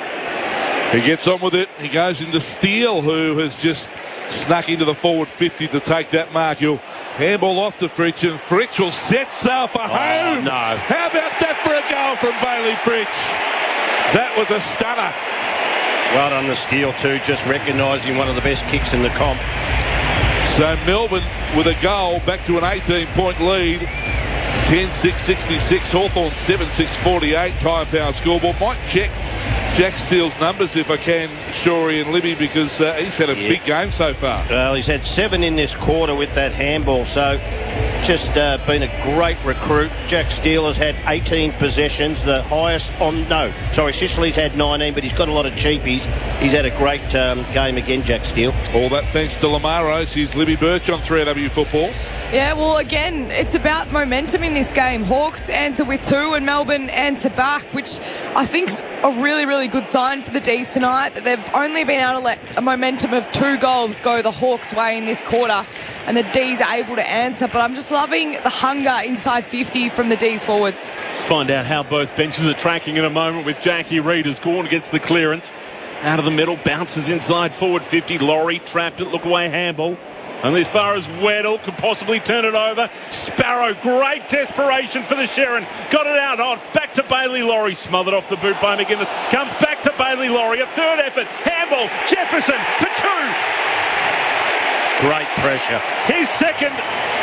He gets on with it. He goes into Steele, who has just snuck into the forward fifty to take that mark. He'll handball off to Fritsch, and Fritsch will set sail for home. Oh, no. How about that for a goal from Bailey Fritsch? That was a stunner. Well done the Steele too, just recognising one of the best kicks in the comp. So Melbourne with a goal back to an eighteen-point lead. ten six sixty-six. Hawthorn seven six forty-eight. Tyre Power scoreboard. Might check Jack Steele's numbers if I can, Shorey and Libby, because uh, he's had a yeah. big game so far. Well, he's had seven in this quarter with that handball, so just uh, been a great recruit. Jack Steele has had eighteen possessions, the highest on, no, sorry, Sicily's had nineteen, but he's got a lot of cheapies. He's had a great um, game again, Jack Steele. All that thanks to Lamaros. Here's Libby Birch on three A W Football. Yeah, well, again, it's about momentum in this game. Hawks answer with two and Melbourne answer back, which I think's a really, really good sign for the D's tonight, that they've only been able to let a momentum of two goals go the Hawks' way in this quarter, and the D's are able to answer. But I'm just loving the hunger inside fifty from the D's forwards. Let's find out how both benches are tracking in a moment with Jackie Reid as Gawn gets the clearance. Out of the middle, bounces inside forward fifty. Laurie trapped it, look away handball. Only as far as Weddle could possibly turn it over. Sparrow, great desperation for the Sherrin. Got it out on. Back to Bailey Laurie. Smothered off the boot by McGuinness. Comes back to Bailey Laurie. A third effort. Handball. Jefferson for two. Great pressure. His second.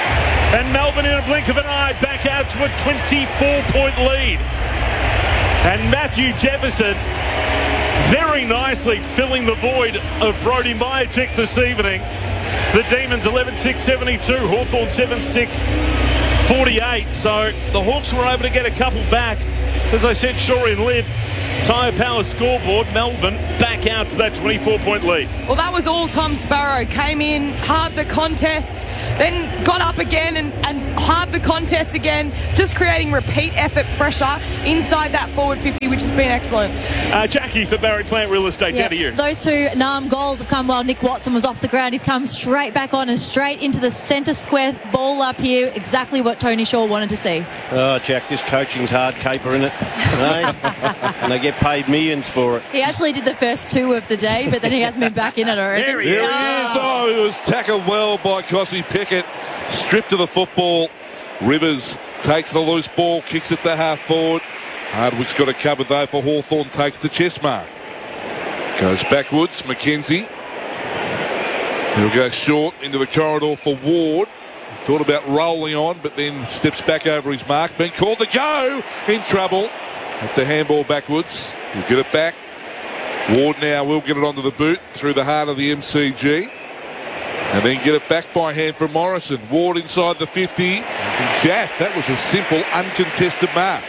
And Melbourne in a blink of an eye back out to a twenty-four point lead. And Matthew Jefferson very nicely filling the void of Brody Majicek this evening. The Demons eleven six seventy-two, Hawthorn seven six forty-eight. So the Hawks were able to get a couple back. As I said, Shorey and Liv, Tyre Power scoreboard, Melbourne back out to that twenty-four point lead. Well, that was all Tom Sparrow. Came in, halved the contest, then got up again and, and halved the contest again, just creating repeat effort pressure inside that forward fifty, which has been excellent. Uh, Jackie for Barry Plant Real Estate, Yeah, down to you. those two Nam goals have come while Nick Watson was off the ground. He's come straight back on and straight into the centre square ball up here. Exactly what Tony Shaw wanted to see. Oh, Jack, this coaching's hard caper, isn't it? eh? And they get paid millions for it. He actually did the first two of the day, but then he hasn't been back in it already. There he There is. he is. Oh, he was tackled well by Cossie Pickett. Stripped of the football. Rivers takes the loose ball, kicks it to half forward. Hardwick's got a cover though for Hawthorn, takes the chest mark. Goes backwards, McKenzie. He'll go short into the corridor for Ward. Thought about rolling on, but then steps back over his mark. Been called to go. In trouble. At the handball backwards. He'll get it back. Ward now will get it onto the boot through the heart of the M C G. And then get it back by hand from Morrison. Ward inside the fifty. And Jack, that was a simple, uncontested mark.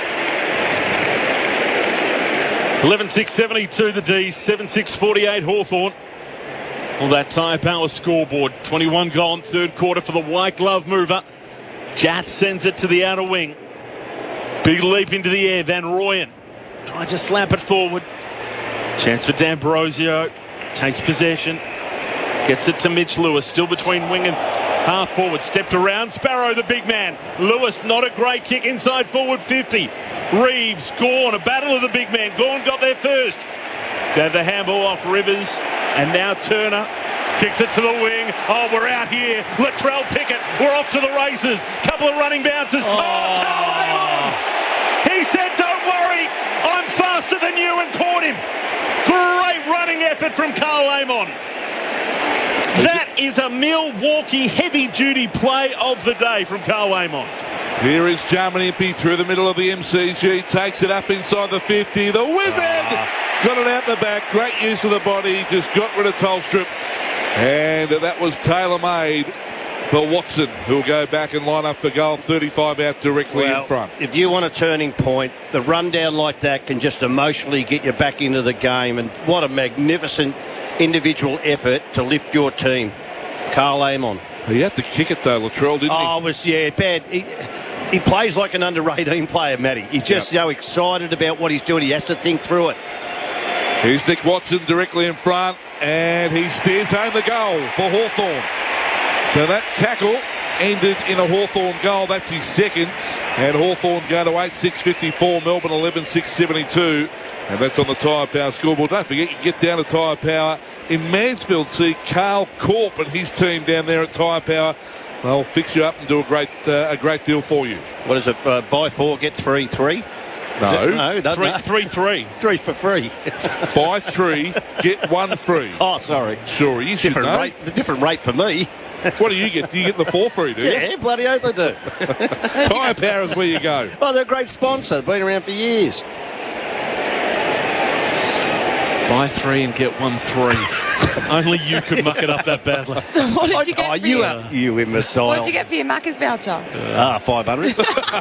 eleven six seventy-two the D's, seven six forty-eight Hawthorn. Well, that Tyre Power scoreboard. twenty-one gone, third quarter for the white glove mover. Jath sends it to the outer wing. Big leap into the air. Van Rooyen trying to slap it forward. Chance for D'Ambrosio. Takes possession. Gets it to Mitch Lewis. Still between wing and half forward. Stepped around. Sparrow, the big man. Lewis, not a great kick inside forward fifty. Reeves, Gawn, a battle of the big man. Gawn got there first. Gave the handball off Rivers. And now Turner kicks it to the wing. Oh, we're out here. Latrell Pickett, we're off to the races. Couple of running bounces. Oh, oh Carl Amon. He said, don't worry, I'm faster than you, and caught him. Great running effort from Carl Amon. That is a Milwaukee heavy-duty play of the day from Carl Amon. Here is Jarman Impey through the middle of the M C G. Takes it up inside the fifty. The Wizard oh. got it out the back. Great use of the body. Just got rid of Tolstrup. And that was tailor-made for Watson, who'll go back and line up for goal. thirty-five out directly well, in front. If you want a turning point, the rundown like that can just emotionally get you back into the game. And what a magnificent individual effort to lift your team. Carl Amon. He had to kick it though, Latrell, didn't he? Oh, it was, yeah, bad. He, he plays like an under eighteen player, Matty. He's just yep. so excited about what he's doing. He has to think through it. Here's Nick Watson directly in front, and he steers home the goal for Hawthorn. So that tackle ended in a Hawthorn goal. That's his second. And Hawthorn go to eight six fifty-four, Melbourne eleven six seventy-two. And that's on the Tyre Power scoreboard. Don't forget, you get down to Tyre Power in Mansfield. See Carl Corp and his team down there at Tyre Power. They'll fix you up and do a great uh, a great deal for you. What is it? Uh, buy four, get three, three? No. It, no, no, three, no. three, three. Three for free. Buy three, get one free. Oh, sorry. Sure, you should different know. rate, the different rate for me. What do you get? Do you get the four free, do you? Yeah, bloody oath I do. Tyre Power is where you go. Oh, they're a great sponsor. Been around for years. Buy three and get one three. Only you could muck it up that badly. What did you get oh, for you, your, are, you imbecile. What did you get for your Macca's voucher? Ah, five hundred.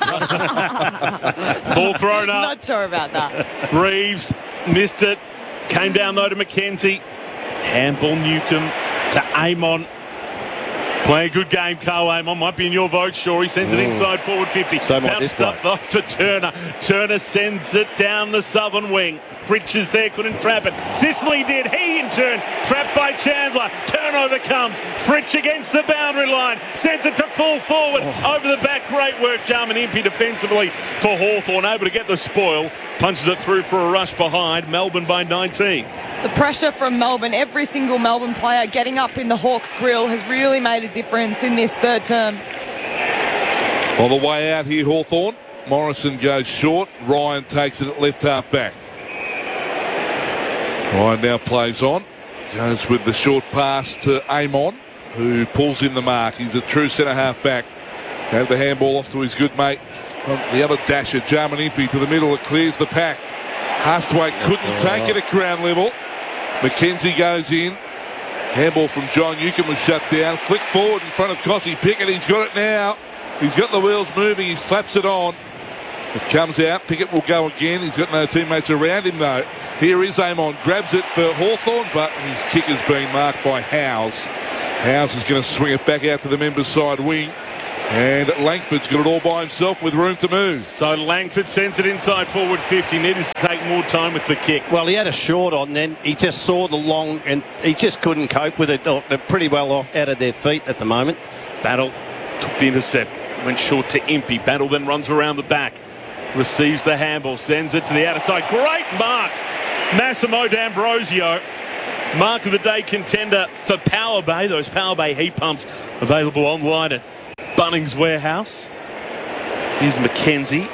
Ball thrown up. Not sure about that. Reeves missed it. Came down though to McKenzie. Handball Newcomb to Amon. Playing a good game, Carl Amon. Might be in your vote, sure. He sends it inside forward fifty. So might this Bounced up though for Turner. Turner sends it down the southern wing. Fritsch is there, couldn't trap it. Sicily did. He in turn trapped by Chandler. Turnover comes. Fritsch against the boundary line. Sends it to full forward. Oh. Over the back. Great work, Jarman Impey defensively for Hawthorn. Able to get the spoil. Punches it through for a rush behind. Melbourne by nineteen. The pressure from Melbourne, every single Melbourne player getting up in the Hawks grill has really made a difference in this third term. On the way out here, Hawthorn. Morrison goes short. Ryan takes it at left half back. Ryan now plays on. Goes with the short pass to Amon, who pulls in the mark. He's a true centre half back. Had the handball off to his good mate. The other dasher, Jarman Impey, to the middle. It clears the pack. Hustwaite couldn't take it at ground level. McKenzie goes in. Handball from John Newcomb was shut down. Flick forward in front of Cossie Pickett. He's got it now. He's got the wheels moving. He slaps it on. It comes out. Pickett will go again. He's got no teammates around him though. Here is Amon. Grabs it for Hawthorn, but his kick has been marked by Howes. Howes is going to swing it back out to the members' side wing. And Langford's got it all by himself with room to move. So Langford sends it inside forward fifty. Needed to take more time with the kick. Well, he had a short on then. He just saw the long and he just couldn't cope with it. They're pretty well off out of their feet at the moment. Battle took the intercept. Went short to Impey. Battle then runs around the back. Receives the handball. Sends it to the outer side. Great mark. Massimo D'Ambrosio. Mark of the day contender for Power Bay. Those Power Bay heat pumps available online at Bunnings Warehouse. Here's McKenzie.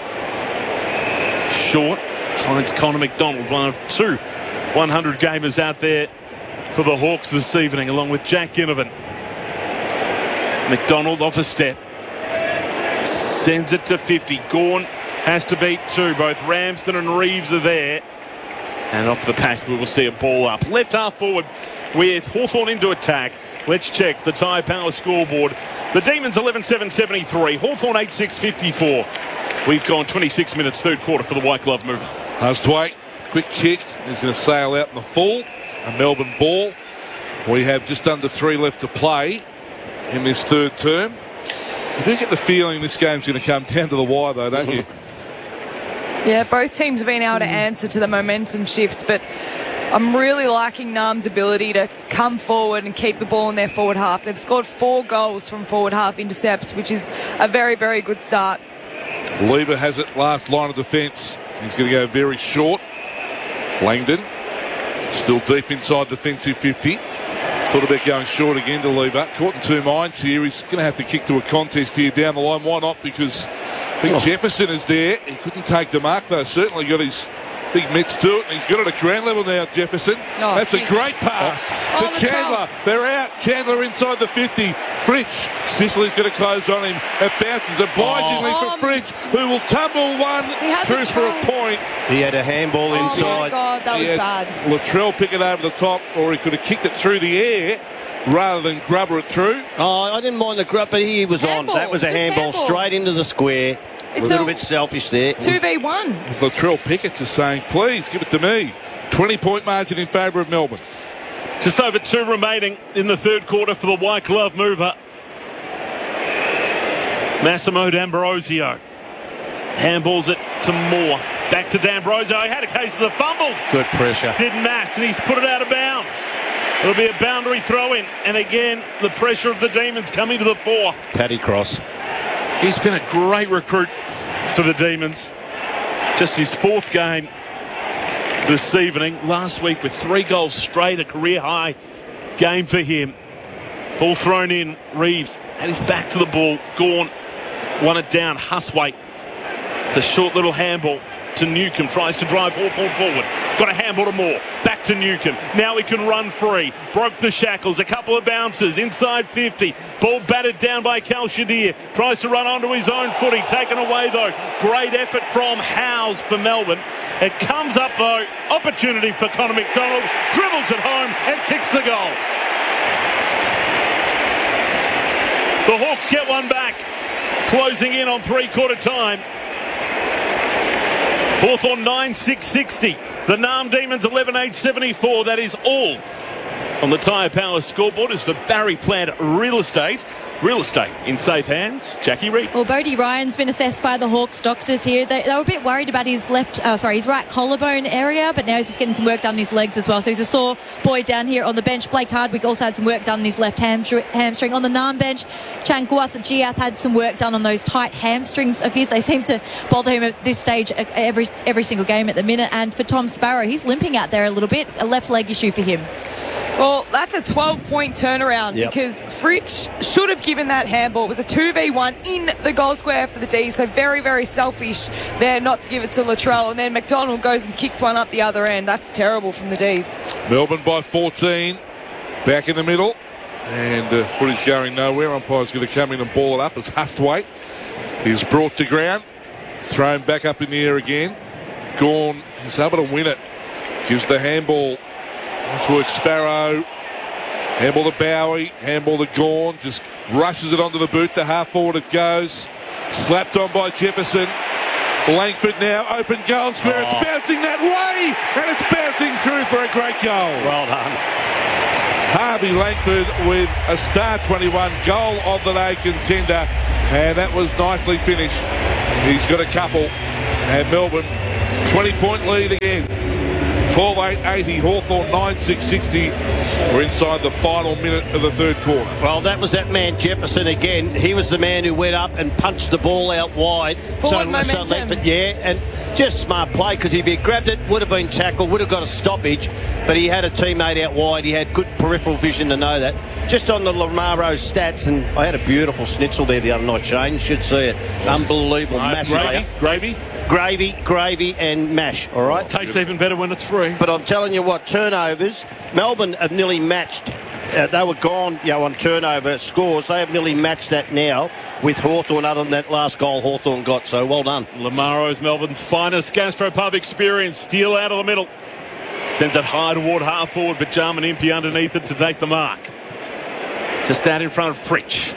Short. Finds Connor McDonald, one of two one hundred gamers out there for the Hawks this evening, along with Jack Ginnivan. McDonald off a step. Sends it to fifty. Gawn has to beat two. Both Ramsden and Reeves are there. And off the pack, we will see a ball up. Left half forward with Hawthorn into attack. Let's check the Tyre Power scoreboard. The Demons eleven seven seventy-three. Hawthorn eight six fifty-four. We've gone twenty-six minutes, third quarter for the White Glove move. Hustwaite, quick kick. He's going to sail out in the full. A Melbourne ball. We have just under three left to play in this third term. You do get the feeling this game's going to come down to the wire, though, don't you? Yeah, both teams have been able to answer to the momentum shifts, but I'm really liking Nam's ability to come forward and keep the ball in their forward half. They've scored four goals from forward half intercepts, which is a very, very good start. Lever has it last line of defence. He's going to go very short. Langdon still deep inside defensive fifty. Thought about going short again to Lever. Caught in two minds here. He's going to have to kick to a contest here down the line. Why not? Because I think oh. Jefferson is there. He couldn't take the mark though. Certainly got his big mitts to it. And he's got it at ground level now, Jefferson. Oh, That's geez. a great pass oh. to oh, Chandler. They're out. Chandler inside the fifty. Fritsch. Sicily's going to close on him. It bounces obligingly oh. for Fritsch, who will tumble one through for a point. He had a handball oh inside. Oh, my God. That he was bad. Latrell pick it over the top, or he could have kicked it through the air rather than grubber it through. Oh, I didn't mind the grub, but he was handball. on. That was a handball, handball straight into the square. It's a little a bit selfish there. two v one. Latrell Pickett just saying, please, give it to me. twenty-point margin in favour of Melbourne. Just over two remaining in the third quarter for the White Glove mover. Massimo D'Ambrosio. Handballs it to Moore. Back to D'Ambrosio. He had a case of the fumbles. Good pressure. Did Mass, and he's put it out of bounds. It'll be a boundary throw-in. And again, the pressure of the Demons coming to the fore. Paddy Cross. He's been a great recruit for the Demons. Just his fourth game this evening. Last week with three goals straight, a career-high game for him. Ball thrown in. Reeves had his back to the ball. Gawn won it down. Hustwaite. The short little handball to Newcomb. Tries to drive Hawthorn forward. Got a handball to Moore. Back to Newcomb. Now he can run free. Broke the shackles. A couple of bounces. Inside fifty. Ball battered down by Cal Shadir. Tries to run onto his own footy. Taken away though. Great effort from Howes for Melbourne. It comes up though. Opportunity for Connor McDonald. Dribbles it home and kicks the goal. The Hawks get one back. Closing in on three-quarter time. Hawthorn nine six sixty. The Nam Demons eleven eight seventy-four. That is all on the Tyre Power scoreboard. Is for Barry Plant Real Estate. Real estate in safe hands. Jackie Reid. Well, Bodie Ryan's been assessed by the Hawks doctors here. They, they were a bit worried about his left, uh, sorry, his right collarbone area, but now he's just getting some work done on his legs as well. So he's a sore boy down here on the bench. Blake Hardwick also had some work done on his left hamstring. hamstring. On the Nam bench, Changuath Giath had some work done on those tight hamstrings of his. They seem to bother him at this stage every every single game at the minute. And for Tom Sparrow, he's limping out there a little bit. A left leg issue for him. Well, that's a twelve-point turnaround yep. because Fritsch should have given that handball. It was a two v one in the goal square for the D's, so very, very selfish there not to give it to Latrell. And then McDonald goes and kicks one up the other end. That's terrible from the D's. Melbourne by fourteen, back in the middle. And uh, footage going nowhere. Umpire's going to come in and ball it up as Hustwaite He's brought to ground, thrown back up in the air again. Gawn is able to win it. Gives the handball towards Sparrow. Handball to Bowie. Handball to Gawn. Just rushes it onto the boot. The half forward it goes. Slapped on by Jefferson. Langford now, open goal square. Oh. It's bouncing that way, and it's bouncing through for a great goal. Well done. Harvey Langford with a star twenty-one goal of the day contender, and that was nicely finished. He's got a couple, and Melbourne twenty-point lead again. twelve eight eighty, Hawthorn nine six sixty. We're inside the final minute of the third quarter. Well, that was that man Jefferson again. He was the man who went up and punched the ball out wide. Forward so, momentum. so left it, yeah, and just smart play, because if he grabbed it, would have been tackled, would have got a stoppage, but he had a teammate out wide. He had good peripheral vision to know that. Just on the Lamaro stats, and I had a beautiful schnitzel there the other night, Shane. You should see it. Unbelievable. Uh, massive gravy, layer. gravy? Gravy, gravy and mash, all right? Tastes even better when it's free. But I'm telling you what, turnovers, Melbourne have nearly matched. Uh, they were gone, you know, on turnover scores. They have nearly matched that now with Hawthorn, other than that last goal Hawthorn got. So well done. Lamaro's Melbourne's finest gastropub experience. Steal out of the middle. Sends it high toward half forward, but Jarman Impey underneath it to take the mark. Just out in front of Fritsch.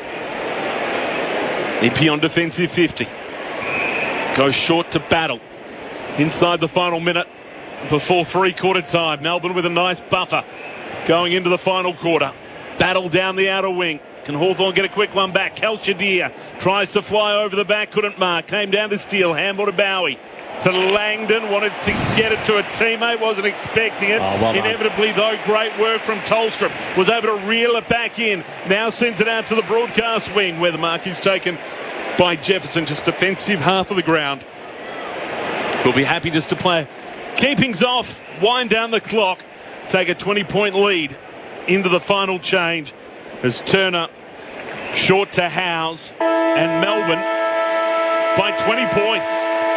Impey on defensive fifty. Goes short to Battle. Inside the final minute before three-quarter time. Melbourne with a nice buffer going into the final quarter. Battle down the outer wing. Can Hawthorn get a quick one back? Kel Shadir tries to fly over the back, couldn't mark. Came down to Steele. Handball to Bowie. To Langdon. Wanted to get it to a teammate. Wasn't expecting it. Oh, well Inevitably, though, great work from Tolstrup. Was able to reel it back in. Now sends it out to the broadcast wing, where the mark is taken by Jefferson. Just defensive half of the ground. We'll be happy just to play keepings off, wind down the clock, take a twenty-point lead into the final change as Turner short to Howes, and Melbourne by twenty points.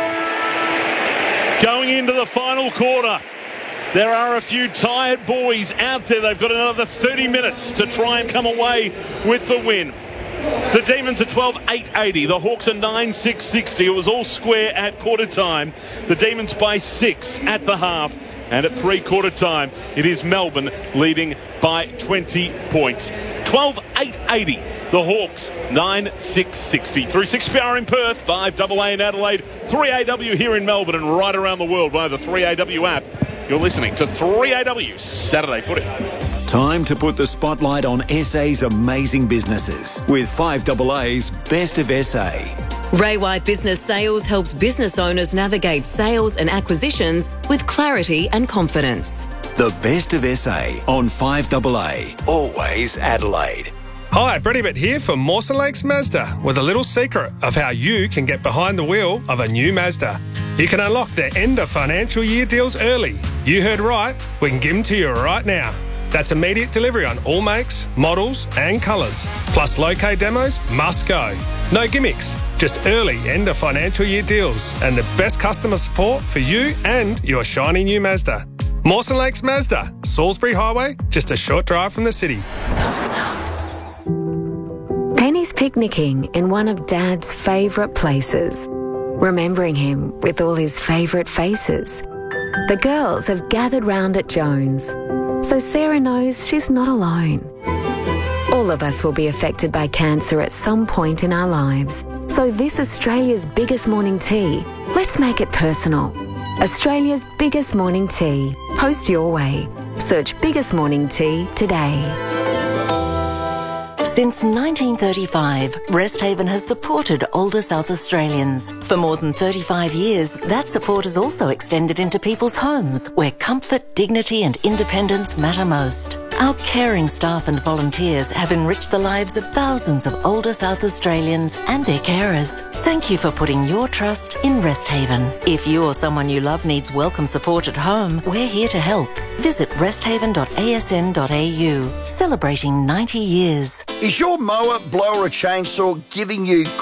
Going into the final quarter, there are a few tired boys out there. They've got another thirty minutes to try and come away with the win. The Demons are twelve eight eighty. The Hawks are nine six sixty. It was all square at quarter time. The Demons by six at the half. And at three-quarter time, it is Melbourne leading by twenty points. twelve eight eighty. The Hawks, nine six sixty. Through six P R in Perth, five A A in Adelaide, three A W here in Melbourne, and right around the world via the three A W app. You're listening to three A W Saturday Footy. Time to put the spotlight on S A's amazing businesses with five A A's Best of S A. Ray White Business Sales helps business owners navigate sales and acquisitions with clarity and confidence. The Best of S A on five A A. Always Adelaide. Hi, Brett Ibbott here from Mawson Lakes Mazda with a little secret of how you can get behind the wheel of a new Mazda. You can unlock their end of financial year deals early. You heard right, we can give them to you right now. That's immediate delivery on all makes, models and colours. Plus low-K demos must go. No gimmicks, just early end of financial year deals and the best customer support for you and your shiny new Mazda. Mawson Lakes Mazda, Salisbury Highway, just a short drive from the city. Penny's picnicking in one of Dad's favourite places, remembering him with all his favourite faces. The girls have gathered round at Jones, so Sarah knows she's not alone. All of us will be affected by cancer at some point in our lives. So this Australia's biggest morning tea, let's make it personal. Australia's biggest morning tea. Post your way. Search Biggest Morning Tea today. Since nineteen thirty-five, Resthaven has supported older South Australians. For more than thirty-five years, that support has also extended into people's homes, where comfort, dignity and independence matter most. Our caring staff and volunteers have enriched the lives of thousands of older South Australians and their carers. Thank you for putting your trust in Resthaven. If you or someone you love needs welcome support at home, we're here to help. Visit resthaven dot a s n dot a u. Celebrating ninety years. Is your mower, blower or chainsaw giving you grief?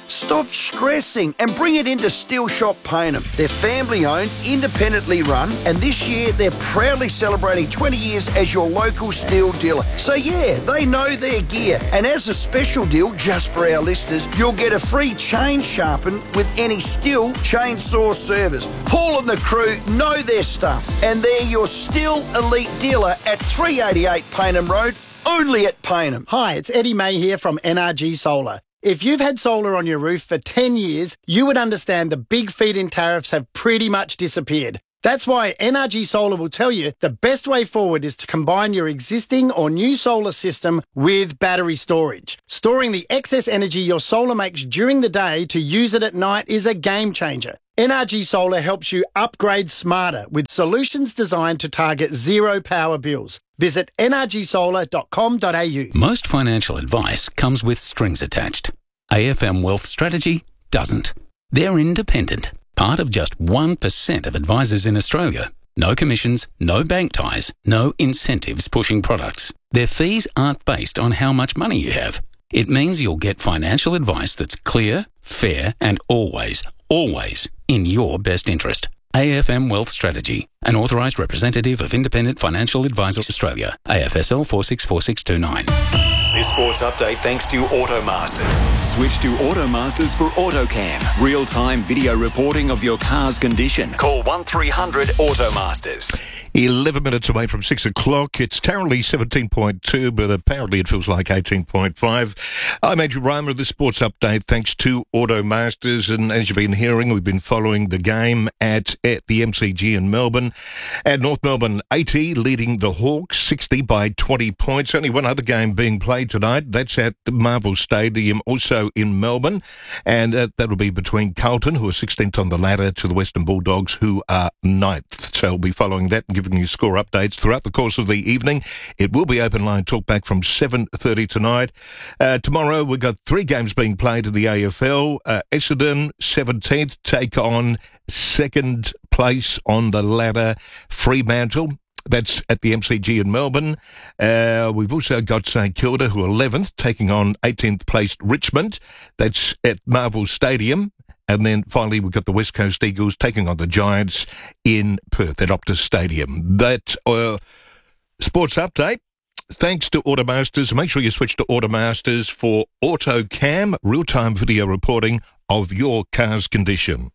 Stop stressing and bring it into Steel Shop Payneham. They're family-owned, independently run, and this year they're proudly celebrating twenty years as your local steel dealer. So yeah, they know their gear. And as a special deal, just for our listeners, you'll get a free chain sharpen with any Steel chainsaw service. Paul and the crew know their stuff, and they're your Steel Elite dealer at three eighty-eight Payneham Road, only at Payneham. Hi, it's Eddie May here from N R G Solar. If you've had solar on your roof for ten years, you would understand the big feed-in tariffs have pretty much disappeared. That's why N R G Solar will tell you the best way forward is to combine your existing or new solar system with battery storage. Storing the excess energy your solar makes during the day to use it at night is a game changer. N R G Solar helps you upgrade smarter with solutions designed to target zero power bills. Visit n r g solar dot com dot a u. Most financial advice comes with strings attached. A F M Wealth Strategy doesn't. They're independent, part of just one percent of advisors in Australia. No commissions, no bank ties, no incentives pushing products. Their fees aren't based on how much money you have. It means you'll get financial advice that's clear, fair, and always, always in your best interest. A F M Wealth Strategy, an authorised representative of Independent Financial Advisors Australia, A F S L four six four six two nine. This sports update thanks to Automasters. Switch to Automasters for AutoCam. Real-time video reporting of your car's condition. Call one three hundred Automasters. eleven minutes away from six o'clock. It's currently seventeen point two, but apparently it feels like eighteen point five. I'm Andrew Reimer of the Sports Update, thanks to Automasters. And as you've been hearing, we've been following the game at, at the M C G in Melbourne. At North Melbourne, eighty leading the Hawks, sixty by twenty points. Only one other game being played tonight. That's at the Marvel Stadium, also in Melbourne. And uh, that'll be between Carlton, who are sixteenth on the ladder, to the Western Bulldogs, who are ninth. So we'll be following that and giving you score updates throughout the course of the evening. It will be open line talkback from seven thirty tonight. Uh, tomorrow we've got three games being played in the A F L. Uh, Essendon, seventeenth, take on second place on the ladder, Fremantle. That's at the M C G in Melbourne. Uh, we've also got St Kilda, who are eleventh, taking on eighteenth placed Richmond. That's at Marvel Stadium. And then finally, we've got the West Coast Eagles taking on the Giants in Perth at Optus Stadium. That uh, sports update, thanks to Automasters. Make sure you switch to Automasters for AutoCam, real-time video reporting of your car's condition.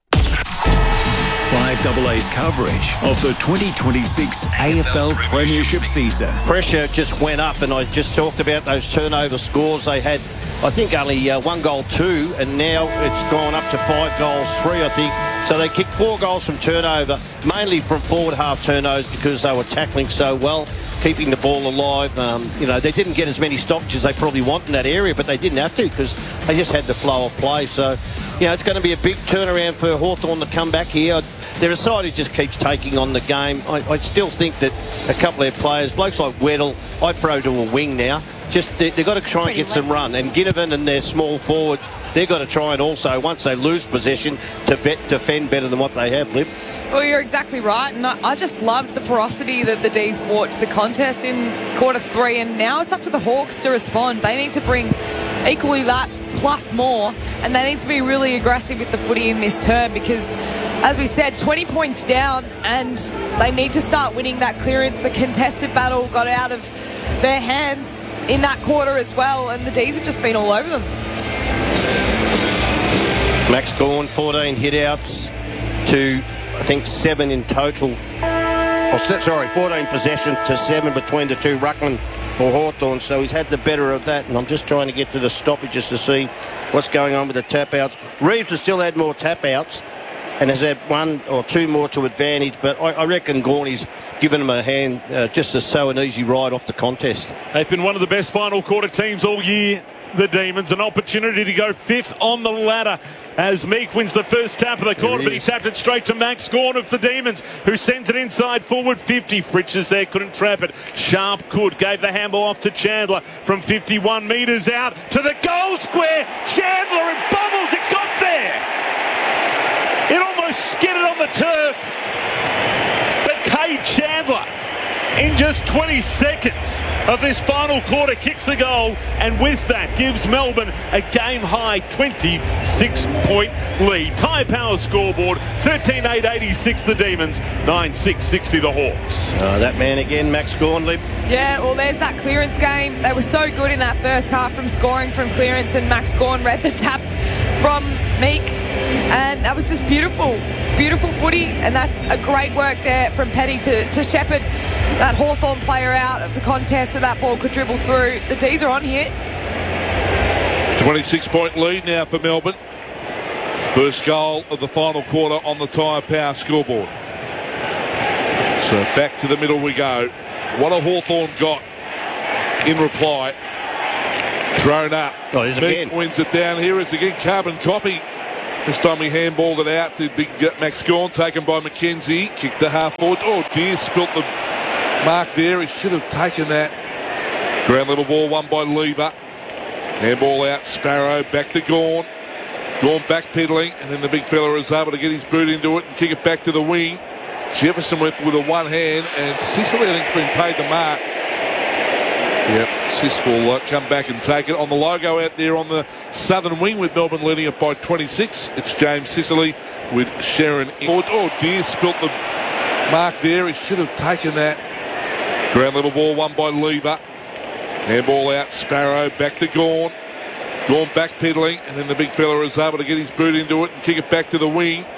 five double A's coverage of the twenty twenty-six A F L Premiership season. Pressure just went up, and I just talked about those turnover scores. They had, I think, only uh, one goal, two, and now it's gone up to five goals, three, I think. So they kicked four goals from turnover, mainly from forward half turnovers because they were tackling so well, keeping the ball alive. Um, you know, they didn't get as many stoppages they probably want in that area, but they didn't have to because they just had the flow of play. So, you know, it's going to be a big turnaround for Hawthorn to come back here. They're a side who just keeps taking on the game. I, I still think that a couple of players, blokes like Weddle, I'd throw to a wing now. Just they, they've got to try and get some run. And Ginnivan and their small forwards, they've got to try and also, once they lose possession, to vet, defend better than what they have, Liv. Well, you're exactly right, and I, I just loved the ferocity that the D's brought to the contest in quarter three, and now it's up to the Hawks to respond. They need to bring equally that plus more, and they need to be really aggressive with the footy in this term because, as we said, twenty points down, and they need to start winning that clearance. The contested battle got out of their hands in that quarter as well, and the D's have just been all over them. Max Gawn, fourteen hit-outs to, I think, seven in total. Oh, sorry, fourteen possession to seven between the two ruckmen for Hawthorn. So he's had the better of that, and I'm just trying to get to the stoppages to see what's going on with the tap-outs. Reeves has still had more tap-outs and has had one or two more to advantage, but I, I reckon Gorney's given him a hand uh, just to sow an easy ride off the contest. They've been one of the best final quarter teams all year, the Demons. An opportunity to go fifth on the ladder as Meek wins the first tap of the quarter, but he tapped it straight to Max Gawn of the Demons, who sends it inside forward fifty. Fritches there, couldn't trap it. Sharp could, gave the handball off to Chandler from fifty-one metres out to the goal square. Chandler and Bubbles, it got there. It almost skidded on the turf, but Cade Chandler in just twenty seconds of this final quarter kicks a goal, and with that gives Melbourne a game-high twenty-six point lead. Tyre Power scoreboard, thirteen eight eighty-six the Demons, nine six sixty the Hawks. Oh, that man again, Max Gawnley. Yeah, well, there's that clearance game. They were so good in that first half from scoring from clearance, and Max Gawn read the tap from Meek, and that was just beautiful. Beautiful footy, and that's a great work there from Petty to, to shepherd that Hawthorn player out of the contest so that ball could dribble through. The D's are on here. twenty-six point lead now for Melbourne. First goal of the final quarter on the Tyre Power scoreboard. So back to the middle we go. What a Hawthorn got in reply. Thrown up. Oh, there's Meek again. wins it down. Here is again carbon copy. This time he handballed it out to big Max Gawn, taken by McKenzie. Kicked the half forward. Oh dear, spilt the mark there. He should have taken that. Ground level ball won by Lever. Handball out, Sparrow, back to Gawn. Gawn backpedaling, and then the big fella is able to get his boot into it and kick it back to the wing. Jefferson with, with a one hand, and Sicily, I think, has been paid the mark. Yep, Sis will uh, come back and take it. On the logo out there on the southern wing with Melbourne leading it by twenty-six. It's James Sicily with Sharon. Oh, oh dear, spilt the mark there. He should have taken that. Ground level ball won by Lever. Handball out, Sparrow, back to Gawn. Gawn backpedaling, and then the big fella is able to get his boot into it and kick it back to the wing.